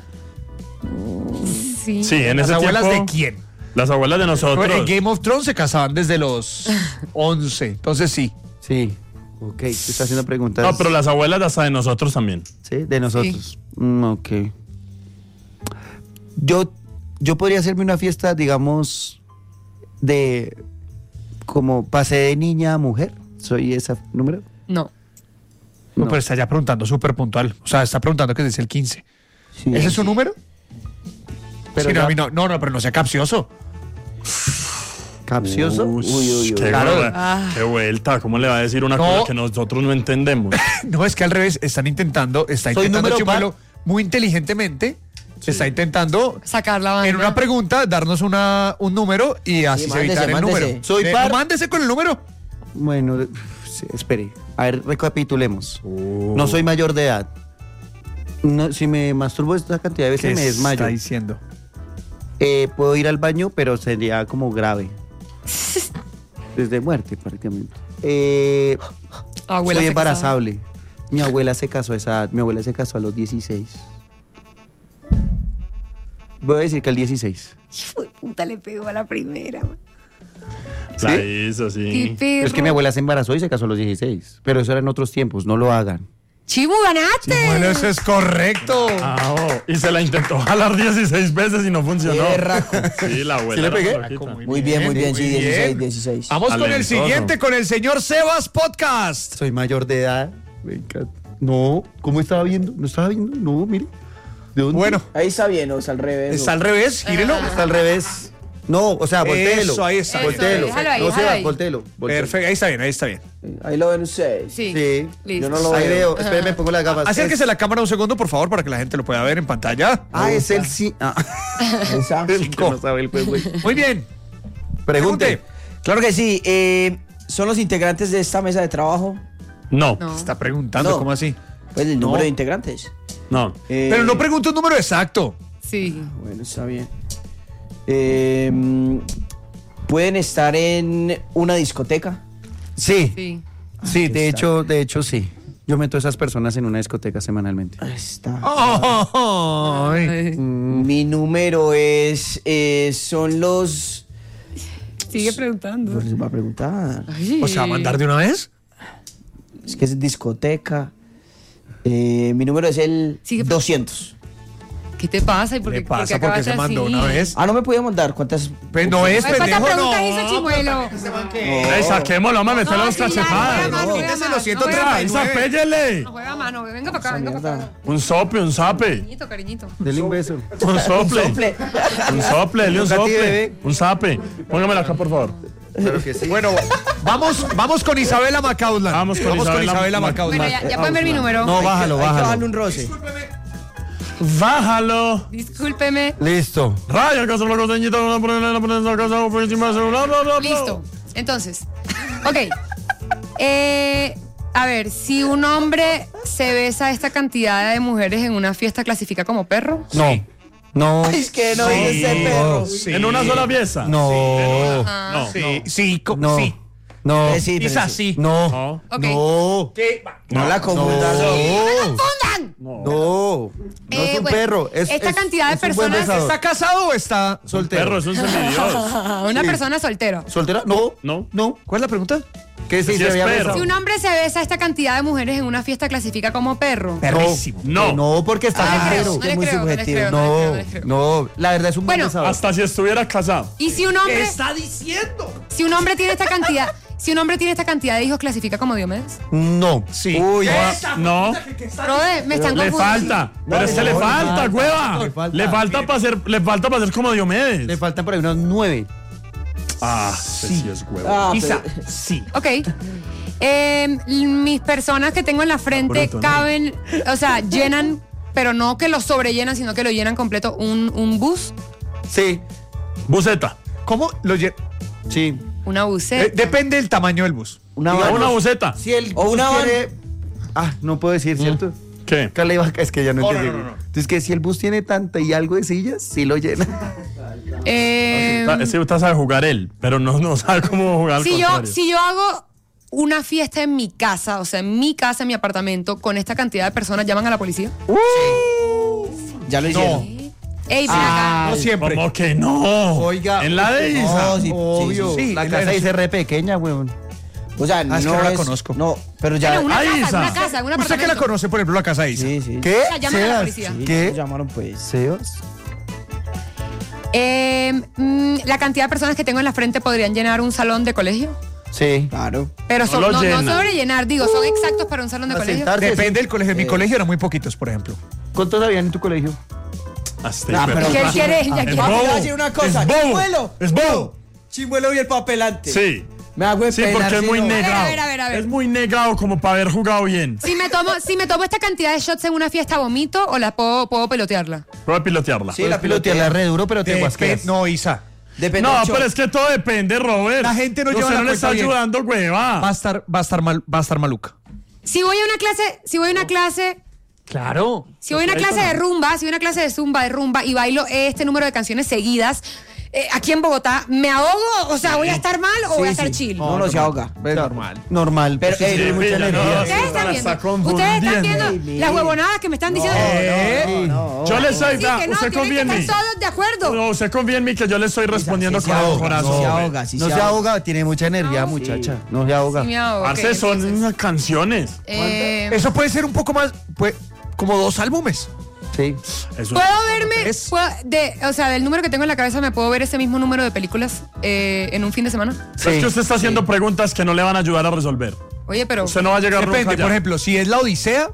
Speaker 2: Sí.
Speaker 1: Sí, en
Speaker 4: ¿Las
Speaker 1: ese
Speaker 4: abuelas
Speaker 1: tiempo.
Speaker 4: de quién?
Speaker 1: Las abuelas de nosotros.
Speaker 4: En Game of Thrones se casaban desde los once. Entonces sí.
Speaker 3: Sí. Ok, tú estás haciendo preguntas.
Speaker 1: No, pero las abuelas de hasta de nosotros también.
Speaker 3: Sí, de nosotros. Mm, ok. Yo, yo podría hacerme una fiesta, digamos, de como pasé de niña a mujer. ¿Soy ese número?
Speaker 2: No.
Speaker 4: No,
Speaker 3: No.
Speaker 4: pero está ya preguntando súper puntual. O sea, está preguntando que dice el quince.
Speaker 3: Sí.
Speaker 4: ¿Ese es su número?
Speaker 3: Pero
Speaker 4: Sí, no,
Speaker 3: ya-
Speaker 4: a mí no, no, no, pero no sea capcioso.
Speaker 3: ¿Capcioso?
Speaker 1: Uy,
Speaker 6: Uy, uy, uy.
Speaker 1: Qué,
Speaker 4: Claro.
Speaker 1: vuelta,
Speaker 2: Ah.
Speaker 1: qué vuelta. ¿Cómo le va a decir una
Speaker 4: No.
Speaker 1: cosa que nosotros no entendemos?
Speaker 4: No, es que al revés, están intentando, está
Speaker 3: ¿Soy
Speaker 4: intentando
Speaker 3: número
Speaker 4: Chimuelo muy inteligentemente, está intentando
Speaker 2: Sacar la banda.
Speaker 4: en una pregunta darnos una, un número y así
Speaker 6: Sí,
Speaker 4: se evitar
Speaker 6: mándese,
Speaker 4: el
Speaker 6: mándese.
Speaker 4: número.
Speaker 3: Soy
Speaker 4: Eh,
Speaker 3: par-
Speaker 4: no, mándese con el número.
Speaker 3: Bueno, de- sí, espere. A ver, recapitulemos.
Speaker 1: Uh.
Speaker 3: No soy mayor de edad. No, si me masturbo esta cantidad de veces me desmayo.
Speaker 4: está diciendo?
Speaker 3: Eh, puedo ir al baño, pero sería como grave. Desde muerte, prácticamente. Eh,
Speaker 2: Abuela
Speaker 3: soy
Speaker 2: se
Speaker 3: embarazable. Mi abuela se casó a esa edad. Mi abuela se casó a los dieciséis. Voy a decir que al dieciséis.
Speaker 2: casaba. Puta, le pegó a la primera.
Speaker 1: La
Speaker 3: ¿Sí?
Speaker 1: hizo, sí.
Speaker 2: Qué perro.
Speaker 3: Es que mi abuela se embarazó y se casó a los dieciséis. Pero eso era en otros tiempos, no lo hagan.
Speaker 2: Chibu, ganaste.
Speaker 4: Bueno, eso es correcto.
Speaker 1: Ah, oh, y se la intentó jalar dieciséis veces y no funcionó.
Speaker 6: Qué raco.
Speaker 1: Sí, la abuela.
Speaker 3: ¿Sí le
Speaker 1: era
Speaker 3: pegué?
Speaker 1: loquita.
Speaker 6: Muy bien, muy bien, sí,
Speaker 4: muy bien.
Speaker 6: dieciséis, dieciséis.
Speaker 4: Vamos con el
Speaker 1: Talentoso.
Speaker 4: siguiente, con el señor Sebas Podcast.
Speaker 3: Soy mayor de edad. Me encanta. No, ¿cómo estaba viendo? ¿No estaba viendo? No, mire. ¿De dónde?
Speaker 4: Bueno,
Speaker 6: Ahí está bien, o es al revés.
Speaker 4: está al revés, gírelo.
Speaker 3: Está al revés. No, o sea, volteelo.
Speaker 4: Eso, ahí está.
Speaker 3: Volteelo.
Speaker 2: Déjalo ahí,
Speaker 3: No,
Speaker 2: déjalo
Speaker 3: Sebas,
Speaker 2: ahí.
Speaker 3: volteelo. volteelo.
Speaker 4: Perfecto, ahí está bien, ahí está bien.
Speaker 6: Ahí lo ven ustedes.
Speaker 2: Sí.
Speaker 3: Sí.
Speaker 2: Listo.
Speaker 6: Yo no lo
Speaker 3: Ahí
Speaker 6: veo.
Speaker 3: veo. Espérame, pongo las gafas.
Speaker 4: Acérquese la cámara un segundo, por favor, para que la gente lo pueda ver en pantalla.
Speaker 3: Ah, es el sí. Ah.
Speaker 6: Ahí está.
Speaker 3: El que no sabe el juego.
Speaker 4: Muy bien.
Speaker 3: Pregunte.
Speaker 6: Claro que sí. eh, ¿Son los integrantes de esta mesa de trabajo?
Speaker 1: No,
Speaker 2: No.
Speaker 4: Está preguntando,
Speaker 6: No.
Speaker 4: ¿cómo así?
Speaker 6: Pues el
Speaker 4: No.
Speaker 6: número de integrantes.
Speaker 1: no.
Speaker 6: Eh,
Speaker 4: Pero no pregunto un número exacto.
Speaker 2: Sí.
Speaker 6: Bueno, está bien. Eh, ¿Pueden estar en una discoteca?
Speaker 3: Sí,
Speaker 2: Sí.
Speaker 3: sí, de hecho, de hecho sí. Yo meto a esas personas en una discoteca semanalmente.
Speaker 6: Ahí está.
Speaker 4: Ay.
Speaker 2: Ay.
Speaker 6: Mi número es. eh, son los.
Speaker 2: Sigue preguntando.
Speaker 6: Pues les voy a preguntar.
Speaker 2: Ay.
Speaker 4: O sea, ¿a mandar de una vez?
Speaker 6: Es que es discoteca. Eh, mi número es el
Speaker 2: Sigue-
Speaker 6: doscientos.
Speaker 2: ¿Qué te pasa? ¿Y por
Speaker 4: ¿Qué
Speaker 2: qué,
Speaker 4: pasa?
Speaker 2: por qué
Speaker 4: Porque
Speaker 2: acabaste
Speaker 4: se mandó
Speaker 2: así?
Speaker 4: una vez.
Speaker 6: Ah, no me podía mandar. ¿Cuántas?
Speaker 4: Pues no es,
Speaker 2: Ay, ¿cuántas
Speaker 4: pendejo, no.
Speaker 2: preguntas hizo Chimuelo?
Speaker 1: Ey, saquémoslo, me meterle
Speaker 2: No,
Speaker 1: los
Speaker 2: sí, ya,
Speaker 1: cachetadas.
Speaker 2: juega más,
Speaker 4: No,
Speaker 2: juega
Speaker 4: quítese
Speaker 2: más,
Speaker 4: los ciento
Speaker 2: no juega
Speaker 4: treinta
Speaker 2: más.
Speaker 4: y
Speaker 1: Isa,
Speaker 4: nueve.
Speaker 1: péguele.
Speaker 2: No juega más, no, venga para acá, venga para acá.
Speaker 1: Un sople, un zape.
Speaker 2: Cariñito, cariñito.
Speaker 3: Dele un beso.
Speaker 1: Un sople.
Speaker 6: Sople.
Speaker 1: Un sople, dele un
Speaker 3: Toca a ti,
Speaker 1: sople.
Speaker 3: bebé.
Speaker 1: Un zape. Póngamelo acá, por favor.
Speaker 3: Claro que sí.
Speaker 4: Bueno, vamos, vamos con Isabela Macauslan.
Speaker 1: Vamos con Isabela
Speaker 4: Isabela
Speaker 1: Mac-
Speaker 4: Macauslan.
Speaker 2: Bueno, ya, ya pueden ver mi número.
Speaker 3: No, bájalo,
Speaker 6: Hay que bajarle
Speaker 3: bájalo.
Speaker 6: un roce.
Speaker 1: Bájalo.
Speaker 2: Discúlpeme.
Speaker 3: Listo.
Speaker 1: Raya, casa, la coseñita, una poner la poner la casa, por encima del celular, bla, bla, bla.
Speaker 2: Listo. Entonces, ok. Eh, a ver, si un hombre se besa a esta cantidad de mujeres en una fiesta, ¿clasifica como perro?
Speaker 3: No. No.
Speaker 6: Es que no dice ese perro.
Speaker 4: Sí.
Speaker 1: En una sola pieza.
Speaker 3: No.
Speaker 1: No.
Speaker 4: Sí, sí, co-
Speaker 3: No.
Speaker 4: sí.
Speaker 3: No.
Speaker 6: Eh, sí, pero
Speaker 4: Isa,
Speaker 6: sí.
Speaker 4: sí.
Speaker 3: No.
Speaker 1: No.
Speaker 2: Ok.
Speaker 3: No.
Speaker 6: No la confundas.
Speaker 3: No.
Speaker 2: ¡Fundan!
Speaker 3: No. No
Speaker 2: Eh,
Speaker 3: es un
Speaker 2: bueno,
Speaker 3: perro. Es,
Speaker 2: esta
Speaker 3: es-
Speaker 2: cantidad de
Speaker 3: es un buen
Speaker 2: personas-
Speaker 3: besador.
Speaker 4: ¿Está casado o está
Speaker 3: soltero.
Speaker 1: Perro, es un semidios.
Speaker 2: Una
Speaker 3: Sí.
Speaker 2: persona soltera.
Speaker 3: ¿Soltera? No.
Speaker 1: No.
Speaker 3: No.
Speaker 4: ¿Cuál es la pregunta?
Speaker 3: ¿Qué si
Speaker 1: Si
Speaker 3: se
Speaker 1: es
Speaker 3: había
Speaker 1: perro.
Speaker 3: besado?
Speaker 2: Si un hombre se besa a esta cantidad de mujeres en una fiesta, ¿clasifica como perro?
Speaker 4: Perrísimo.
Speaker 1: No.
Speaker 3: No, porque está
Speaker 2: No le creo,
Speaker 3: soltero.
Speaker 2: no le
Speaker 6: es muy
Speaker 2: creo, no le
Speaker 6: subjetivo.
Speaker 2: creo, no le creo, no
Speaker 3: No,
Speaker 2: le creo.
Speaker 3: no, la verdad es un buen
Speaker 2: Bueno,
Speaker 3: besador.
Speaker 1: Hasta si estuviera casado.
Speaker 2: Y si un hombre,
Speaker 4: diciendo?
Speaker 2: si un hombre tiene esta cantidad, si un hombre tiene esta cantidad de hijos, ¿clasifica como Diomedes?
Speaker 3: No.
Speaker 4: Sí.
Speaker 3: Uy,
Speaker 1: No.
Speaker 2: Brother, me están
Speaker 1: Le
Speaker 2: confundiendo.
Speaker 1: falta. Pero es que le
Speaker 3: no, le
Speaker 1: falta,
Speaker 3: falta,
Speaker 1: hueva.
Speaker 3: le falta.
Speaker 1: Le falta para ser, le falta para ser como Diomedes.
Speaker 3: le faltan por ahí unos nueve.
Speaker 1: Ah, sí, sí es hueva.
Speaker 6: Ah,
Speaker 4: Isa,
Speaker 6: pero-
Speaker 4: sí.
Speaker 2: Ok. Eh, mis personas que tengo en la frente
Speaker 1: Pronto, ¿no?
Speaker 2: caben, o sea, llenan, pero no que lo sobrellenan, sino que lo llenan completo un, un bus,
Speaker 3: Sí,
Speaker 1: Buceta.
Speaker 4: ¿Cómo lo lle-
Speaker 3: sí.
Speaker 2: una
Speaker 4: Eh,
Speaker 2: buceta.
Speaker 4: depende del tamaño del bus.
Speaker 3: Una
Speaker 1: Diga,
Speaker 3: van.
Speaker 1: una buceta.
Speaker 3: Si el
Speaker 6: O una
Speaker 3: bus
Speaker 6: van.
Speaker 3: tiene... Ah, no puedo decir, ¿cierto?
Speaker 1: ¿Qué?
Speaker 3: Acá le iba- Es que ya no
Speaker 4: No, no,
Speaker 3: entendí.
Speaker 4: no, no, no.
Speaker 3: Entonces, que si el bus tiene tanta y algo de sillas, sí lo llena.
Speaker 2: Eh,
Speaker 1: Es que usted sabe jugar él, pero no, no sabe cómo jugar al
Speaker 2: si yo,
Speaker 1: contrario.
Speaker 2: si yo hago una fiesta en mi casa, o sea, en mi casa, en mi apartamento, con esta cantidad de personas, ¿llaman a la policía?
Speaker 6: Ya lo hicieron.
Speaker 2: Ey, ven
Speaker 3: Ah,
Speaker 2: acá.
Speaker 4: No siempre.
Speaker 1: ¿Cómo que no?
Speaker 3: Oiga.
Speaker 1: En la de Isa.
Speaker 6: No, sí,
Speaker 3: Obvio.
Speaker 6: sí, sí,
Speaker 4: sí.
Speaker 3: La
Speaker 4: Sí,
Speaker 3: casa
Speaker 4: la-
Speaker 3: dice re pequeña, weón.
Speaker 6: O sea,
Speaker 4: Ah,
Speaker 6: no
Speaker 4: es que no la
Speaker 6: es-
Speaker 4: conozco.
Speaker 6: No, pero ya.
Speaker 2: Bueno, una
Speaker 1: Ahí
Speaker 2: casa,
Speaker 1: está.
Speaker 2: una casa, un
Speaker 4: ¿Usted que la
Speaker 2: apartamento.
Speaker 4: conoce, por ejemplo, la casa de Isa?
Speaker 6: Sí, sí.
Speaker 3: ¿Qué?
Speaker 2: La llaman a la
Speaker 3: Sebas,
Speaker 2: policía.
Speaker 6: Sí,
Speaker 3: ¿Qué?
Speaker 6: nos llamaron pues.
Speaker 3: Sebas.
Speaker 2: Eh, mm, la cantidad de personas que tengo en la frente podrían llenar un salón de colegio.
Speaker 3: Sí.
Speaker 6: Claro.
Speaker 2: Pero
Speaker 1: No
Speaker 2: son,
Speaker 1: lo
Speaker 2: no, no
Speaker 1: llenan.
Speaker 2: sobre llenar, digo, son exactos para un salón de
Speaker 3: A
Speaker 2: colegio.
Speaker 3: sentarse.
Speaker 4: Depende del colegio. En mi colegio eran muy poquitos, por ejemplo.
Speaker 3: ¿Cuántos habían en tu colegio?
Speaker 1: Hasta
Speaker 6: Ah, pero-
Speaker 2: ¿Qué él quiere? Ya
Speaker 1: Es
Speaker 2: quiere.
Speaker 1: bobo.
Speaker 6: Le voy a decir una cosa.
Speaker 1: Es bobo.
Speaker 6: Chimuelo.
Speaker 1: Es bobo.
Speaker 6: Chimuelo y el papelante.
Speaker 1: Sí.
Speaker 6: Me hago de
Speaker 1: Sí,
Speaker 6: pelar,
Speaker 1: porque es
Speaker 6: si
Speaker 1: muy
Speaker 6: no.
Speaker 1: negado.
Speaker 2: A ver, a ver, a ver.
Speaker 1: Es muy negado como para haber jugado bien.
Speaker 2: Si me tomo, si me tomo esta cantidad de shots en una fiesta, ¿vomito o la puedo, puedo pelotearla?
Speaker 1: Prueba de pilotearla.
Speaker 6: Sí, la
Speaker 3: pilotea la
Speaker 6: pilotea.
Speaker 3: re duro, pero te
Speaker 4: Depe-
Speaker 3: guasqueas.
Speaker 4: no, Isa.
Speaker 6: Depende
Speaker 1: No,
Speaker 6: del show.
Speaker 1: pero es que todo depende, Robert.
Speaker 4: La gente no lleva
Speaker 1: Usted
Speaker 4: la
Speaker 1: no le
Speaker 4: cuenta
Speaker 1: está
Speaker 4: bien.
Speaker 1: ayudando, hueva.
Speaker 4: Va a estar, va a estar mal, va a estar maluca.
Speaker 2: Si voy a una clase, si voy a una clase,
Speaker 4: Claro.
Speaker 2: si voy a una clase de rumba, si voy a una clase de zumba, de rumba y bailo este número de canciones seguidas, eh, aquí en Bogotá, ¿me ahogo? O sea, ¿voy a estar mal o voy a
Speaker 6: Sí,
Speaker 2: estar
Speaker 6: sí.
Speaker 2: chill?
Speaker 6: No, no se ahoga.
Speaker 4: Normal.
Speaker 3: Normal.
Speaker 6: Pero,
Speaker 3: Pero
Speaker 6: eh,
Speaker 3: tiene
Speaker 6: sí,
Speaker 3: mucha
Speaker 1: pilla, no,
Speaker 3: energía.
Speaker 1: sí.
Speaker 2: Ustedes
Speaker 1: la
Speaker 2: están
Speaker 1: está
Speaker 2: viendo, ustedes están
Speaker 1: confundiendo.
Speaker 2: viendo las huevonadas que me están diciendo.
Speaker 4: ¿Eh?
Speaker 1: Yo le estoy,
Speaker 2: Sí,
Speaker 1: vea,
Speaker 2: que no,
Speaker 1: usted
Speaker 2: tienen
Speaker 1: confía en
Speaker 2: que
Speaker 1: mí.
Speaker 2: estar todos de acuerdo.
Speaker 1: No, usted confía en mí que yo le estoy respondiendo
Speaker 6: Sí se
Speaker 1: con el
Speaker 6: ahoga,
Speaker 1: corazón.
Speaker 6: sí se
Speaker 1: Robert.
Speaker 6: ahoga, sí
Speaker 3: No se ahoga, tiene mucha energía,
Speaker 2: No,
Speaker 3: muchacha. No se ahoga.
Speaker 2: Sí, me ahogo,
Speaker 1: Parce,
Speaker 2: ok,
Speaker 1: son
Speaker 2: entonces,
Speaker 1: unas canciones.
Speaker 2: eh,
Speaker 4: Eso puede ser un poco más, pues, como dos álbumes.
Speaker 3: Sí.
Speaker 1: Eso-
Speaker 2: ¿Puedo verme,
Speaker 4: Es-
Speaker 2: puedo- de, o sea, del número que tengo en la cabeza, ¿me puedo ver ese mismo número de películas eh, en un fin de semana?
Speaker 1: Es que usted está haciendo preguntas que no le van a ayudar a resolver.
Speaker 2: Oye, pero...
Speaker 1: Usted no va a llegar
Speaker 4: Depende,
Speaker 1: nunca allá.
Speaker 4: por ejemplo, si es la Odisea,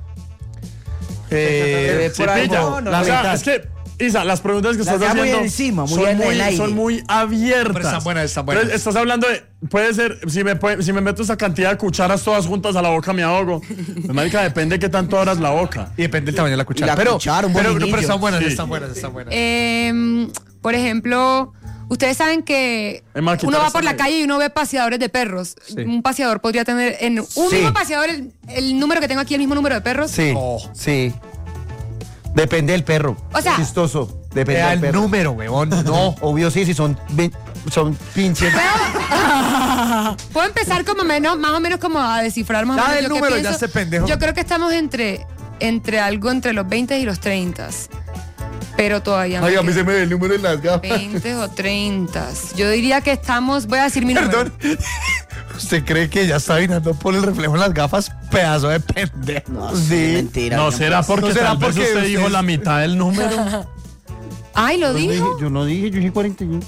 Speaker 6: Eh,
Speaker 1: Sí,
Speaker 6: por ahí,
Speaker 1: pilla.
Speaker 6: no, no,
Speaker 1: o
Speaker 6: no.
Speaker 1: sea,
Speaker 3: mitad.
Speaker 1: es que, Isa, las preguntas que
Speaker 6: Las
Speaker 1: estás
Speaker 6: da muy
Speaker 1: haciendo
Speaker 6: encima, muy
Speaker 1: son,
Speaker 6: en el
Speaker 1: muy,
Speaker 6: aire.
Speaker 1: son muy abiertas.
Speaker 4: Pero están buenas, están buenas.
Speaker 1: Entonces, estás hablando de, puede ser, si me, puede- si me meto esa cantidad de cucharas todas juntas a la boca me ahogo. Pues, marica, depende de qué tanto abras la boca.
Speaker 4: y depende del tamaño de la cuchara.
Speaker 6: la
Speaker 4: pero,
Speaker 6: cuchara, un
Speaker 4: pero, no,
Speaker 6: bolinillo.
Speaker 4: pero están buenas,
Speaker 1: Sí.
Speaker 4: están buenas, están buenas.
Speaker 2: Eh, por ejemplo, ustedes saben que
Speaker 1: Es más, quitar
Speaker 2: uno va
Speaker 1: esta
Speaker 2: por la
Speaker 1: media.
Speaker 2: calle y uno ve paseadores de perros.
Speaker 4: Sí.
Speaker 2: Un paseador podría tener en un
Speaker 3: Sí.
Speaker 2: mismo paseador el, el número que tengo aquí, el mismo número de perros.
Speaker 3: Sí.
Speaker 4: Oh.
Speaker 3: Sí. Depende del perro.
Speaker 2: O sea-
Speaker 3: Chistoso. Depende
Speaker 4: Vea
Speaker 3: del
Speaker 4: el
Speaker 3: perro.
Speaker 4: número, huevón. No.
Speaker 3: Obvio sí, si son, ve- son pinches.
Speaker 2: Puedo empezar como menos, más o menos como a descifrar más
Speaker 4: Ya
Speaker 2: o menos
Speaker 4: el
Speaker 2: yo qué
Speaker 4: número, ya
Speaker 2: pienso.
Speaker 4: este pendejo.
Speaker 2: Yo creo que estamos entre, entre algo entre los veinte y los treinta. Pero todavía
Speaker 4: Ay, a mí
Speaker 2: queda
Speaker 4: se me ve el número en las gafas.
Speaker 2: veinte o treinta. Yo diría que estamos, voy a decir mi número.
Speaker 4: Perdón. ¿Usted cree que ya está mirando por el reflejo en las gafas? Pedazo de pendejo.
Speaker 6: No, sí, mentira.
Speaker 1: No
Speaker 6: no,
Speaker 1: será porque
Speaker 4: No será
Speaker 1: tal vez
Speaker 4: porque
Speaker 1: usted
Speaker 4: usted
Speaker 1: dijo
Speaker 4: es-
Speaker 1: la mitad del número.
Speaker 2: Ay, ¿lo
Speaker 3: Yo no dije-
Speaker 2: dijo?
Speaker 3: Yo no dije, yo dije cuarenta y uno.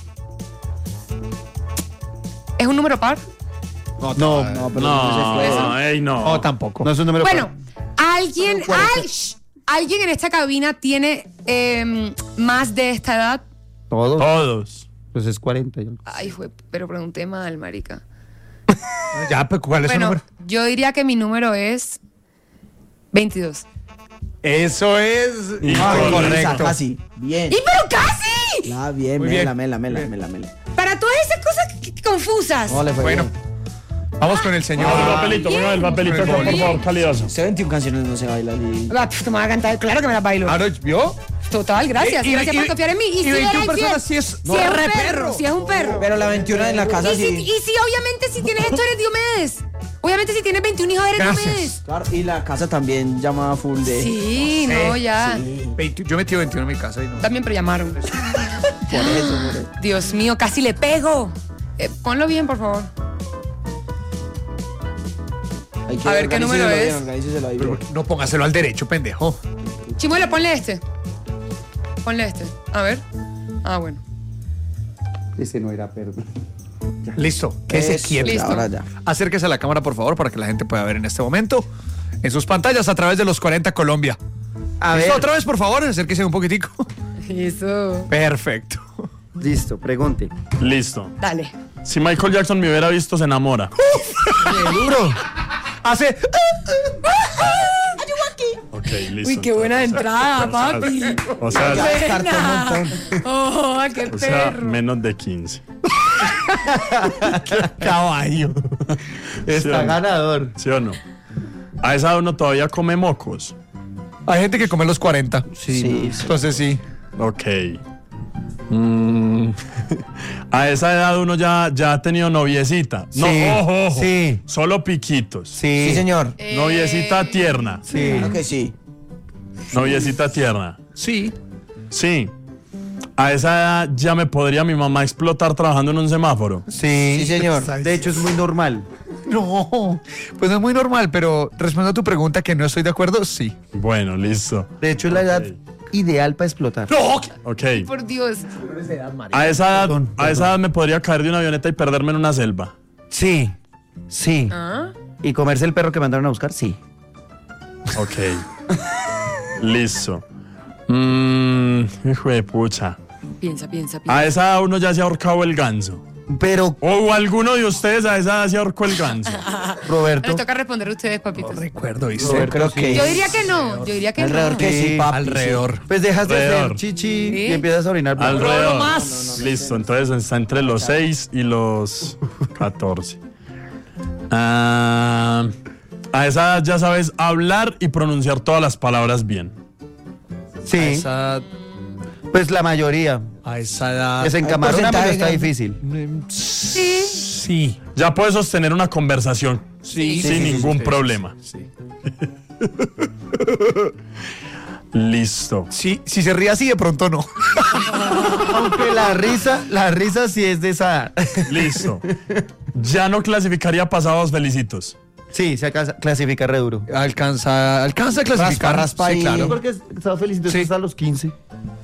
Speaker 2: ¿Es un número par?
Speaker 3: No,
Speaker 6: No, pero no se
Speaker 1: No, ey, no.
Speaker 4: No, tampoco.
Speaker 3: no es un número.
Speaker 2: Bueno, alguien,
Speaker 3: Solo cuarenta.
Speaker 2: al- shh, alguien en esta cabina tiene em, más de esta edad.
Speaker 3: Todos.
Speaker 1: Todos.
Speaker 3: Pues es cuarenta. y algo.
Speaker 2: Ay, fue, pero pregunté mal, marica.
Speaker 4: Ya, pero ¿cuál es
Speaker 2: Bueno,
Speaker 4: su número?
Speaker 2: yo diría que mi número es veintidós.
Speaker 4: Eso es
Speaker 1: Incorrecto.
Speaker 4: correcto.
Speaker 6: Casi. Bien.
Speaker 2: ¡Y pero casi!
Speaker 6: Ah, bien,
Speaker 4: Muy
Speaker 6: mela,
Speaker 4: bien.
Speaker 6: mela, mela,
Speaker 4: Bien.
Speaker 6: mela, mela.
Speaker 2: Para todas esas cosas que- que confusas.
Speaker 6: No, le fue
Speaker 4: Bueno,
Speaker 6: bien.
Speaker 4: vamos con el señor.
Speaker 1: el papelito,
Speaker 2: bien.
Speaker 1: venga, el papelito,
Speaker 4: Muy
Speaker 1: por
Speaker 4: bien.
Speaker 1: favor, calidoso.
Speaker 6: Usted veintiuna canciones no se baila ni...
Speaker 2: Ah, pf, te me vas a cantar, claro que me las bailo.
Speaker 4: Ah, ¿no? ¿Vio?
Speaker 2: Total, gracias.
Speaker 4: Y- y-
Speaker 2: gracias
Speaker 4: y-
Speaker 2: por confiar en mí. Y,
Speaker 4: y
Speaker 2: si
Speaker 4: veintiuna
Speaker 2: era infiel,
Speaker 4: personas sí es-
Speaker 2: si
Speaker 4: no,
Speaker 2: es un
Speaker 4: re
Speaker 2: perro,
Speaker 4: perro.
Speaker 2: si es un perro.
Speaker 6: Pero la veintiuna en la casa
Speaker 2: y, si,
Speaker 6: sí.
Speaker 2: y si obviamente si tienes esto eres Diomedes. Obviamente si tienes veintiún hijos eres
Speaker 4: Gracias.
Speaker 2: Diomedes.
Speaker 6: Claro, y la casa también llama full de...
Speaker 2: Sí, no, ya.
Speaker 4: veinte yo metí veintiuno en mi casa y no.
Speaker 2: También, pero llamaron.
Speaker 6: Por eso, por eso.
Speaker 2: Dios mío, casi le pego. Eh, ponlo bien, por favor.
Speaker 6: Hay que
Speaker 2: A ver, ¿qué número
Speaker 6: organíceselo
Speaker 2: es?
Speaker 6: bien, organíceselo ahí bien.
Speaker 4: No póngaselo al derecho, pendejo.
Speaker 2: Chimuelo, ponle este. Ponle este. A ver. Ah, bueno.
Speaker 3: Ese no era perro.
Speaker 4: Listo. Que se
Speaker 6: Eso,
Speaker 4: quiebre.
Speaker 2: Listo.
Speaker 6: Ahora ya.
Speaker 4: Acérquese a la cámara, por favor, para que la gente pueda ver en este momento en sus pantallas a través de los cuarenta Colombia.
Speaker 3: A
Speaker 4: ¿Listo?
Speaker 3: ver.
Speaker 4: Otra vez, por favor, acérquese un poquitico.
Speaker 2: Eso.
Speaker 4: Perfecto.
Speaker 3: Listo, pregunte.
Speaker 1: Listo.
Speaker 2: Dale.
Speaker 1: Si Michael Jackson me hubiera visto, se enamora.
Speaker 4: Duro. Hace.
Speaker 1: Ok, listo.
Speaker 2: Uy, qué buena entrada, papi.
Speaker 1: O sea,
Speaker 6: Ya descartó un montón.
Speaker 2: Oh, qué
Speaker 1: o sea,
Speaker 2: perro.
Speaker 1: menos de quince.
Speaker 4: Caballo.
Speaker 1: ¿Sí o
Speaker 3: Está
Speaker 1: no?
Speaker 3: ganador.
Speaker 1: ¿Sí o no? A esa edad uno todavía come mocos.
Speaker 4: Hay gente que come los cuarenta.
Speaker 6: Sí.
Speaker 4: Entonces sí.
Speaker 1: Ok. Mm. A esa edad uno ya, ya ha tenido noviecita. No,
Speaker 4: Sí,
Speaker 1: ojo, ojo.
Speaker 4: sí.
Speaker 1: Solo piquitos.
Speaker 4: Sí.
Speaker 6: Sí, señor.
Speaker 2: Eh,
Speaker 1: Noviecita tierna.
Speaker 4: Sí.
Speaker 6: Claro que sí.
Speaker 1: Noviecita tierna.
Speaker 4: Sí.
Speaker 1: Sí. A esa edad ya me podría mi mamá explotar trabajando en un semáforo.
Speaker 4: Sí.
Speaker 6: Sí, señor.
Speaker 3: De hecho, es muy normal.
Speaker 4: No. Pues no es muy normal, pero respondo a tu pregunta que no estoy de acuerdo, sí.
Speaker 1: Bueno, listo.
Speaker 3: De hecho, es la edad ideal para explotar.
Speaker 4: No.
Speaker 1: Ok.
Speaker 2: Por Dios.
Speaker 1: A esa edad,
Speaker 3: Perdón,
Speaker 1: a esa edad me podría caer de una avioneta y perderme en una selva.
Speaker 3: Sí. Sí.
Speaker 2: ¿Ah?
Speaker 3: ¿Y comerse el perro que mandaron a buscar? Sí.
Speaker 1: Ok. Listo. Mmm, hijo de pucha.
Speaker 2: Piensa, piensa, piensa.
Speaker 1: A esa edad uno ya se ha ahorcado el ganso.
Speaker 3: Pero,
Speaker 1: O alguno de ustedes a esa edad se ahorcó el ganso.
Speaker 3: Roberto.
Speaker 2: Les toca responder a ustedes, papitos.
Speaker 4: Recuerdo, ¿viste?
Speaker 6: Yo creo que...
Speaker 2: Yo diría que no. Yo diría que
Speaker 6: Alrededor
Speaker 2: no.
Speaker 6: que sí, papi.
Speaker 4: Alrededor.
Speaker 3: Pues dejas de
Speaker 1: Alrededor.
Speaker 3: hacer chichi
Speaker 2: ¿Sí?
Speaker 3: y empiezas a orinar. blanco.
Speaker 1: Alrededor.
Speaker 4: más.
Speaker 1: Listo, entonces está entre los seis y los catorce. Ah, a esa edad ya sabes hablar y pronunciar todas las palabras bien.
Speaker 3: Sí.
Speaker 4: A esa,
Speaker 3: Pues la mayoría.
Speaker 4: a esa edad.
Speaker 3: Es en
Speaker 6: Hay
Speaker 3: camarona, pero
Speaker 6: porcentaje
Speaker 3: está
Speaker 6: grande.
Speaker 3: difícil.
Speaker 2: Sí.
Speaker 4: Sí.
Speaker 1: Ya puedes sostener una conversación
Speaker 4: Sí.
Speaker 1: sin
Speaker 6: sí, sí,
Speaker 1: ningún
Speaker 4: sí,
Speaker 1: problema.
Speaker 4: Sí.
Speaker 1: Listo.
Speaker 4: Sí, si se ríe así, de pronto no.
Speaker 3: Aunque la risa, la risa sí es de esa.
Speaker 1: Listo. Ya no clasificaría pasados felicitos.
Speaker 3: Sí, se alcanza- clasifica re duro.
Speaker 4: Alcanza, alcanza a clasificar.
Speaker 6: Raspa, raspa
Speaker 4: sí,
Speaker 6: y-
Speaker 4: claro.
Speaker 3: Porque estaba feliz
Speaker 4: Sí.
Speaker 3: hasta los quince.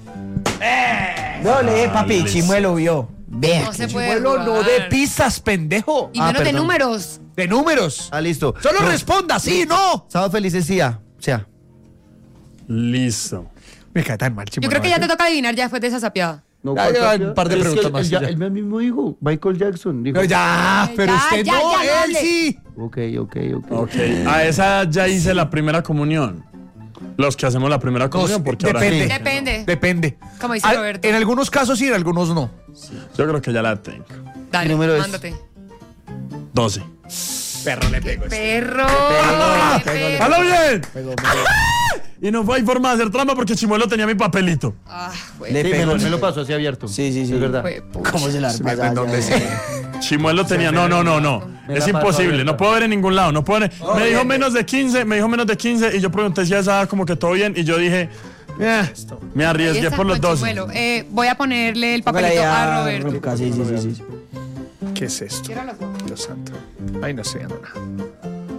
Speaker 6: No, lee, papi,
Speaker 1: listo.
Speaker 6: Chimuelo vio. Ve.
Speaker 2: No se puede.
Speaker 4: Chimuelo, no de
Speaker 2: jugar.
Speaker 4: pistas, pendejo.
Speaker 2: Y
Speaker 3: Ah,
Speaker 2: menos de
Speaker 3: perdón.
Speaker 2: números.
Speaker 4: De números.
Speaker 3: Ah, listo.
Speaker 4: Solo
Speaker 3: No,
Speaker 4: responda, sí, no.
Speaker 3: Sábado felices sí, ah, o sea.
Speaker 1: Listo.
Speaker 4: Me cae tan mal,
Speaker 2: Yo
Speaker 4: Chimuelo.
Speaker 2: creo que ya te toca adivinar ya después de esa sapiada.
Speaker 3: No,
Speaker 4: Ya,
Speaker 3: ¿cuál
Speaker 4: ya,
Speaker 3: cambia?
Speaker 4: un par de
Speaker 3: Es que
Speaker 4: preguntas
Speaker 3: él-
Speaker 4: más
Speaker 3: Él,
Speaker 4: y
Speaker 3: ya-
Speaker 4: ya.
Speaker 3: él mismo dijo, Michael Jackson. Dijo.
Speaker 4: No, ya, pero
Speaker 2: Ya,
Speaker 4: usted
Speaker 2: ya,
Speaker 4: no,
Speaker 2: ya,
Speaker 4: él
Speaker 2: dale.
Speaker 4: sí.
Speaker 3: Ok, ok, ok.
Speaker 1: Ok. A esa edad ya hice la primera comunión. Los que hacemos la primera comunión, porque ahora
Speaker 4: depende.
Speaker 1: sí.
Speaker 2: Depende.
Speaker 4: Depende.
Speaker 2: Como dice
Speaker 4: Al-
Speaker 2: Roberto.
Speaker 4: En algunos casos sí, en algunos no.
Speaker 1: Yo creo que ya la tengo.
Speaker 2: Dale,
Speaker 3: ¿Qué número es?
Speaker 2: mándate.
Speaker 1: doce.
Speaker 4: Perro le pego.
Speaker 2: Perro.
Speaker 6: pegó,
Speaker 2: qué
Speaker 6: pegó,
Speaker 2: perro.
Speaker 1: ¡Halo bien!
Speaker 6: Pegó,
Speaker 1: Y no fue forma de hacer trampa porque Chimuelo tenía mi papelito.
Speaker 2: Ah, güey.
Speaker 6: Le
Speaker 3: Sí, me
Speaker 6: pegó.
Speaker 3: lo, me lo pasó así abierto.
Speaker 6: Sí, sí, sí.
Speaker 3: Es verdad.
Speaker 2: Fue pucha.
Speaker 6: ¿Cómo se la
Speaker 4: Se me
Speaker 6: pasa?
Speaker 4: ven donde
Speaker 6: Ya,
Speaker 4: sea.
Speaker 6: ya.
Speaker 1: Chimuelo tenía, no, no, no, no.
Speaker 3: Me
Speaker 1: Es
Speaker 3: la pasó
Speaker 1: imposible,
Speaker 3: abierta.
Speaker 1: no puedo ver en ningún lado, no puedo ver.
Speaker 6: Oh,
Speaker 1: Me dijo
Speaker 6: bien,
Speaker 1: menos de quince, me dijo menos de quince y yo pregunté si esa como que todo bien y yo dije, eh, me
Speaker 2: Ahí
Speaker 1: arriesgué
Speaker 2: está,
Speaker 1: por los
Speaker 2: con
Speaker 1: dos.
Speaker 2: Chimuelo. Eh, voy a ponerle el
Speaker 6: Póngale
Speaker 2: papelito
Speaker 6: ahí
Speaker 2: a Roberto.
Speaker 6: Ruca, sí, sí, sí, sí.
Speaker 4: ¿Qué es esto?
Speaker 2: Cierra los ojos.
Speaker 4: Dios santo. Ay, no estoy viendo nada.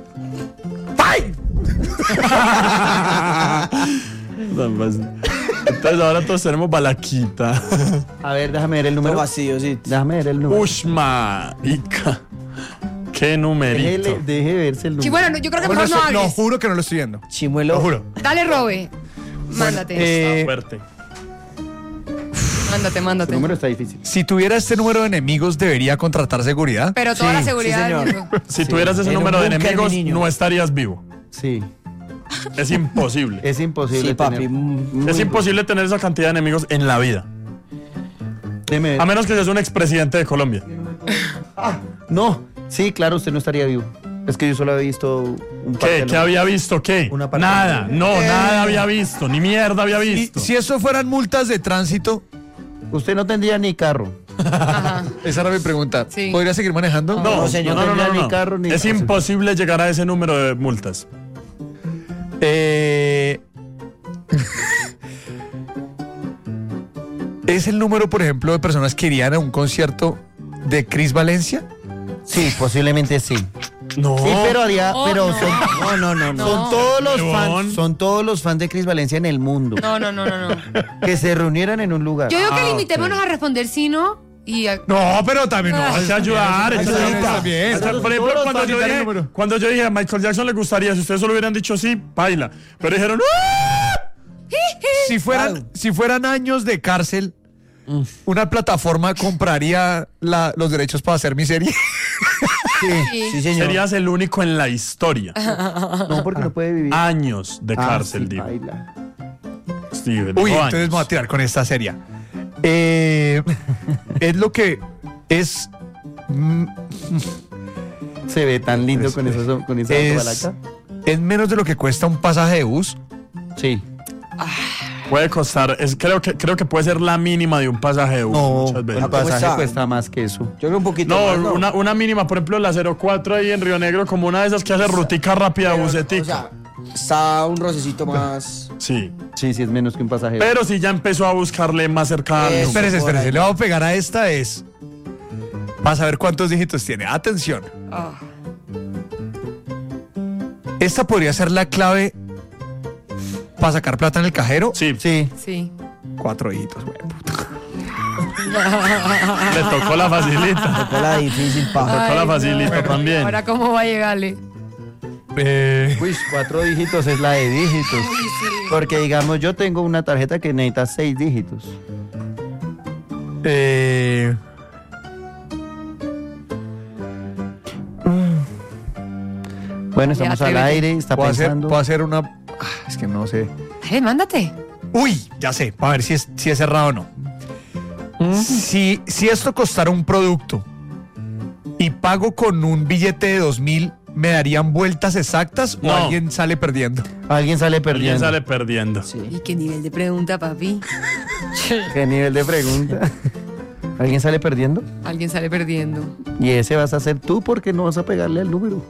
Speaker 1: Entonces ahora todos tenemos balaquita.
Speaker 3: A ver, déjame ver el
Speaker 6: Todo
Speaker 3: número.
Speaker 6: vacío, sí.
Speaker 3: Déjame ver el número.
Speaker 1: Ushma, Ica. Qué numerito.
Speaker 3: Déjele- deje verse el número.
Speaker 2: Chimuelo, no, yo creo que
Speaker 4: Bueno,
Speaker 2: mejor no
Speaker 4: estoy- no,
Speaker 2: hables.
Speaker 4: juro que no lo estoy viendo.
Speaker 6: Chimuelo.
Speaker 4: Lo juro.
Speaker 2: Dale, Robe. Mándate.
Speaker 4: Eh,
Speaker 1: Fuerte.
Speaker 2: mándate,
Speaker 3: El
Speaker 2: mándate.
Speaker 3: número está difícil.
Speaker 4: si tuviera este número de enemigos, ¿debería contratar seguridad?
Speaker 2: Pero toda
Speaker 6: Sí,
Speaker 2: la seguridad
Speaker 6: sí,
Speaker 2: del
Speaker 6: señor.
Speaker 2: mundo.
Speaker 1: Si tuvieras ese
Speaker 6: En un
Speaker 1: número de
Speaker 6: búnker,
Speaker 1: enemigos,
Speaker 6: mi niño.
Speaker 1: no estarías vivo.
Speaker 3: Sí.
Speaker 1: Es imposible.
Speaker 3: Es imposible.
Speaker 6: Sí, papi.
Speaker 3: tener-
Speaker 6: mm,
Speaker 1: Es imposible tener esa cantidad de enemigos en la vida.
Speaker 3: Deme ver.
Speaker 1: A menos que seas un expresidente de Colombia.
Speaker 3: No, sí, claro, usted no estaría vivo. Es que yo solo había visto un par
Speaker 1: ¿Qué?
Speaker 3: de-
Speaker 1: ¿Qué había visto? ¿Qué?
Speaker 3: Una parte-
Speaker 1: Nada. No,
Speaker 6: Eh.
Speaker 1: nada había visto. Ni mierda había
Speaker 4: Si,
Speaker 1: visto.
Speaker 4: si eso fueran multas de tránsito,
Speaker 3: Usted no tendría ni carro.
Speaker 2: Ajá.
Speaker 4: esa era mi pregunta.
Speaker 2: Sí.
Speaker 4: ¿Podría seguir manejando?
Speaker 1: No,
Speaker 6: No,
Speaker 1: no,
Speaker 6: señor,
Speaker 1: no, no,
Speaker 3: tendría
Speaker 1: no,
Speaker 3: ni
Speaker 1: no.
Speaker 3: carro ni
Speaker 1: Es
Speaker 3: cosa.
Speaker 1: imposible llegar a ese número de multas.
Speaker 4: Eh, ¿Es el número, por ejemplo, de personas que irían a un concierto de Cris Valencia?
Speaker 3: Sí, posiblemente sí.
Speaker 1: No.
Speaker 3: Sí, pero haría,
Speaker 2: Oh,
Speaker 3: pero
Speaker 2: no.
Speaker 3: son,
Speaker 6: No, no, no, no.
Speaker 3: son todos los
Speaker 1: León.
Speaker 3: fans, son todos los fans de Cris Valencia en el mundo
Speaker 2: No, no, no, no, no.
Speaker 3: que se reunieran en un lugar.
Speaker 2: Yo digo que
Speaker 1: Ah,
Speaker 2: limitémonos
Speaker 1: ok.
Speaker 2: a responder sí, no. Y a-
Speaker 4: No, pero también no.
Speaker 1: Hay que ayudar. hay que
Speaker 3: Ayudita.
Speaker 1: ayudar.
Speaker 4: También.
Speaker 1: O sea, por ejemplo,
Speaker 3: Todos los
Speaker 1: cuando
Speaker 3: fans
Speaker 1: yo,
Speaker 3: quitan el
Speaker 1: dije,
Speaker 3: número.
Speaker 1: cuando yo dije a Michael Jackson le gustaría, si ustedes solo hubieran dicho sí, baila. Pero dijeron, ¡ah!
Speaker 4: Si fueran, si fueran años de cárcel, una plataforma compraría la- los derechos para hacer mi serie.
Speaker 2: Sí.
Speaker 6: Sí, señor.
Speaker 1: Serías el único en la historia.
Speaker 3: No, porque no puede vivir.
Speaker 1: Años de
Speaker 3: Ah,
Speaker 1: cárcel,
Speaker 3: sí,
Speaker 1: digo.
Speaker 3: baila.
Speaker 1: Steven,
Speaker 4: Uy,
Speaker 1: dijo
Speaker 4: entonces
Speaker 1: años.
Speaker 4: me voy a tirar con esta serie. Eh, es lo que es. mm,
Speaker 3: Se ve tan lindo con esa, con esa
Speaker 4: Es,
Speaker 3: balaca.
Speaker 4: es menos de lo que cuesta un pasaje de bus.
Speaker 3: Sí.
Speaker 1: Puede costar, es, creo, que, creo que puede ser la mínima de un pasaje de bus
Speaker 3: No,
Speaker 1: muchas veces.
Speaker 3: el pasaje
Speaker 6: cuesta?
Speaker 3: cuesta más que eso.
Speaker 6: Yo creo un poquito
Speaker 1: No,
Speaker 6: más, ¿no?
Speaker 1: una, una mínima, por ejemplo, la cero cuatro ahí en Río Negro, como una de esas que hace rutica rápida,
Speaker 6: Pero,
Speaker 1: bucetica.
Speaker 6: O sea, está un rocecito más.
Speaker 1: Sí.
Speaker 3: Sí, sí, es menos que un pasaje.
Speaker 1: Pero si ya empezó a buscarle más cerca al
Speaker 6: Eso.
Speaker 1: número.
Speaker 4: Espérese,
Speaker 6: por
Speaker 4: espérese.
Speaker 6: ahí.
Speaker 4: Le voy a pegar a esta es. Para saber cuántos dígitos tiene. Atención.
Speaker 2: Ah.
Speaker 4: Esta podría ser la clave para sacar plata en el cajero.
Speaker 1: Sí,
Speaker 3: Sí.
Speaker 2: Sí.
Speaker 4: Cuatro dígitos, güey. puta.
Speaker 1: le tocó la facilita.
Speaker 6: Fue la difícil, pa.
Speaker 1: Tocó
Speaker 2: Ay,
Speaker 1: la
Speaker 2: no.
Speaker 1: facilita también.
Speaker 2: Ahora, ¿cómo va a llegarle?
Speaker 4: Eh,
Speaker 3: Uy, cuatro dígitos es la de dígitos. Porque digamos, yo tengo una tarjeta que necesita seis dígitos.
Speaker 4: eh,
Speaker 3: Bueno, estamos al
Speaker 2: atrévete.
Speaker 3: aire, está
Speaker 4: puedo, hacer,
Speaker 3: pensando.
Speaker 4: puedo hacer una. Ah, es que no sé.
Speaker 2: Dale, mándate.
Speaker 4: Uy, ya sé. A ver si es, si es cerrado o no. Si, si esto costara un producto y pago con un billete de dos mil, ¿me darían vueltas exactas o
Speaker 1: No.
Speaker 4: alguien sale perdiendo?
Speaker 3: Alguien sale
Speaker 1: Alguien
Speaker 3: perdiendo.
Speaker 1: sale perdiendo.
Speaker 2: ¿Y qué nivel de pregunta, papi?
Speaker 3: ¿Qué nivel de pregunta? ¿Alguien sale perdiendo?
Speaker 2: Alguien sale perdiendo.
Speaker 3: Y ese vas a ser tú porque no vas a pegarle al número.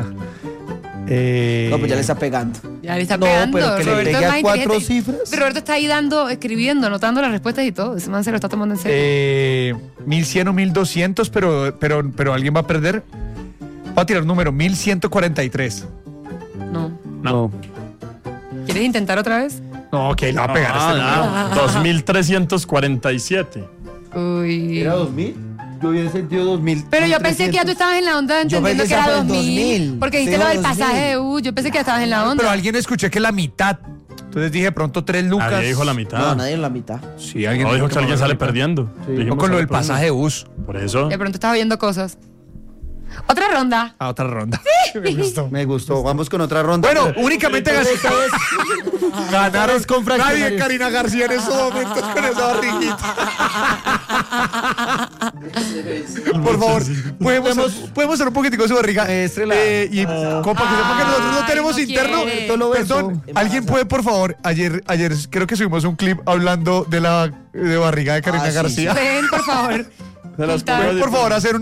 Speaker 4: Eh,
Speaker 6: No, pues ya le está pegando.
Speaker 2: Ya le está
Speaker 3: No,
Speaker 2: pegando.
Speaker 3: pero que le
Speaker 2: Roberto
Speaker 3: pegue
Speaker 2: es
Speaker 3: a
Speaker 2: más
Speaker 3: cuatro
Speaker 2: inteligente.
Speaker 3: cifras.
Speaker 2: Roberto está ahí dando, escribiendo, anotando las respuestas y todo. Ese man se lo está tomando en serio.
Speaker 4: eh, mil cien o mil doscientos, pero, pero, pero alguien va a perder. Voy a tirar un número, mil ciento cuarenta y tres.
Speaker 2: No.
Speaker 3: No.
Speaker 2: ¿Quieres intentar otra vez?
Speaker 4: No, ok, le va a pegar a este número.
Speaker 1: Ah, dos mil trescientos cuarenta y siete.
Speaker 2: Uy.
Speaker 3: ¿Era dos mil? Yo había sentido dos mil.
Speaker 2: Pero yo pensé que ya tú estabas en la onda
Speaker 6: Yo
Speaker 2: entendiendo
Speaker 6: pensé
Speaker 2: que era
Speaker 6: que
Speaker 2: dos
Speaker 6: fue en
Speaker 2: mil.
Speaker 6: dos mil.
Speaker 2: Porque dijiste
Speaker 6: Sí,
Speaker 2: lo del
Speaker 6: dos mil.
Speaker 2: pasaje de U. Yo pensé que ya estabas en la onda.
Speaker 4: Pero alguien escuché que la mitad. Entonces dije pronto tres lucas.
Speaker 1: Nadie dijo la mitad.
Speaker 6: No,
Speaker 1: No,
Speaker 6: nadie en la mitad.
Speaker 4: Sí, alguien
Speaker 1: dijo que
Speaker 4: como
Speaker 1: alguien
Speaker 4: la
Speaker 1: sale
Speaker 4: mitad.
Speaker 1: perdiendo.
Speaker 3: Sí.
Speaker 1: Dijimos
Speaker 4: O con lo del
Speaker 1: sale
Speaker 4: pasaje de bus.
Speaker 1: perdiendo. Por eso.
Speaker 2: De pronto estaba viendo cosas. Otra ronda.
Speaker 4: A otra ronda. Me gustó.
Speaker 3: Me gustó. Vamos con otra ronda.
Speaker 4: Bueno, únicamente
Speaker 3: Esta
Speaker 4: gas-
Speaker 3: vez-
Speaker 4: ganaron
Speaker 3: con
Speaker 4: Nadie,
Speaker 3: fraccionarios.
Speaker 4: Karina García en esos momentos con esa barriguita. Por favor, podemos, podemos hacer un poquitico de su barriga.
Speaker 3: Muéstrela.
Speaker 4: Eh, y compa, que sepa que nosotros no
Speaker 2: Ay,
Speaker 4: tenemos
Speaker 2: no
Speaker 4: interno.
Speaker 2: quiere.
Speaker 3: Esto lo besó.
Speaker 4: Perdón, alguien puede, por favor, ayer, ayer creo que subimos un clip hablando de la de barriga de Karina
Speaker 6: Ah, sí,
Speaker 4: García.
Speaker 2: Ven, por favor.
Speaker 1: Se las
Speaker 2: Quita.
Speaker 1: pongo
Speaker 4: Por favor, hacer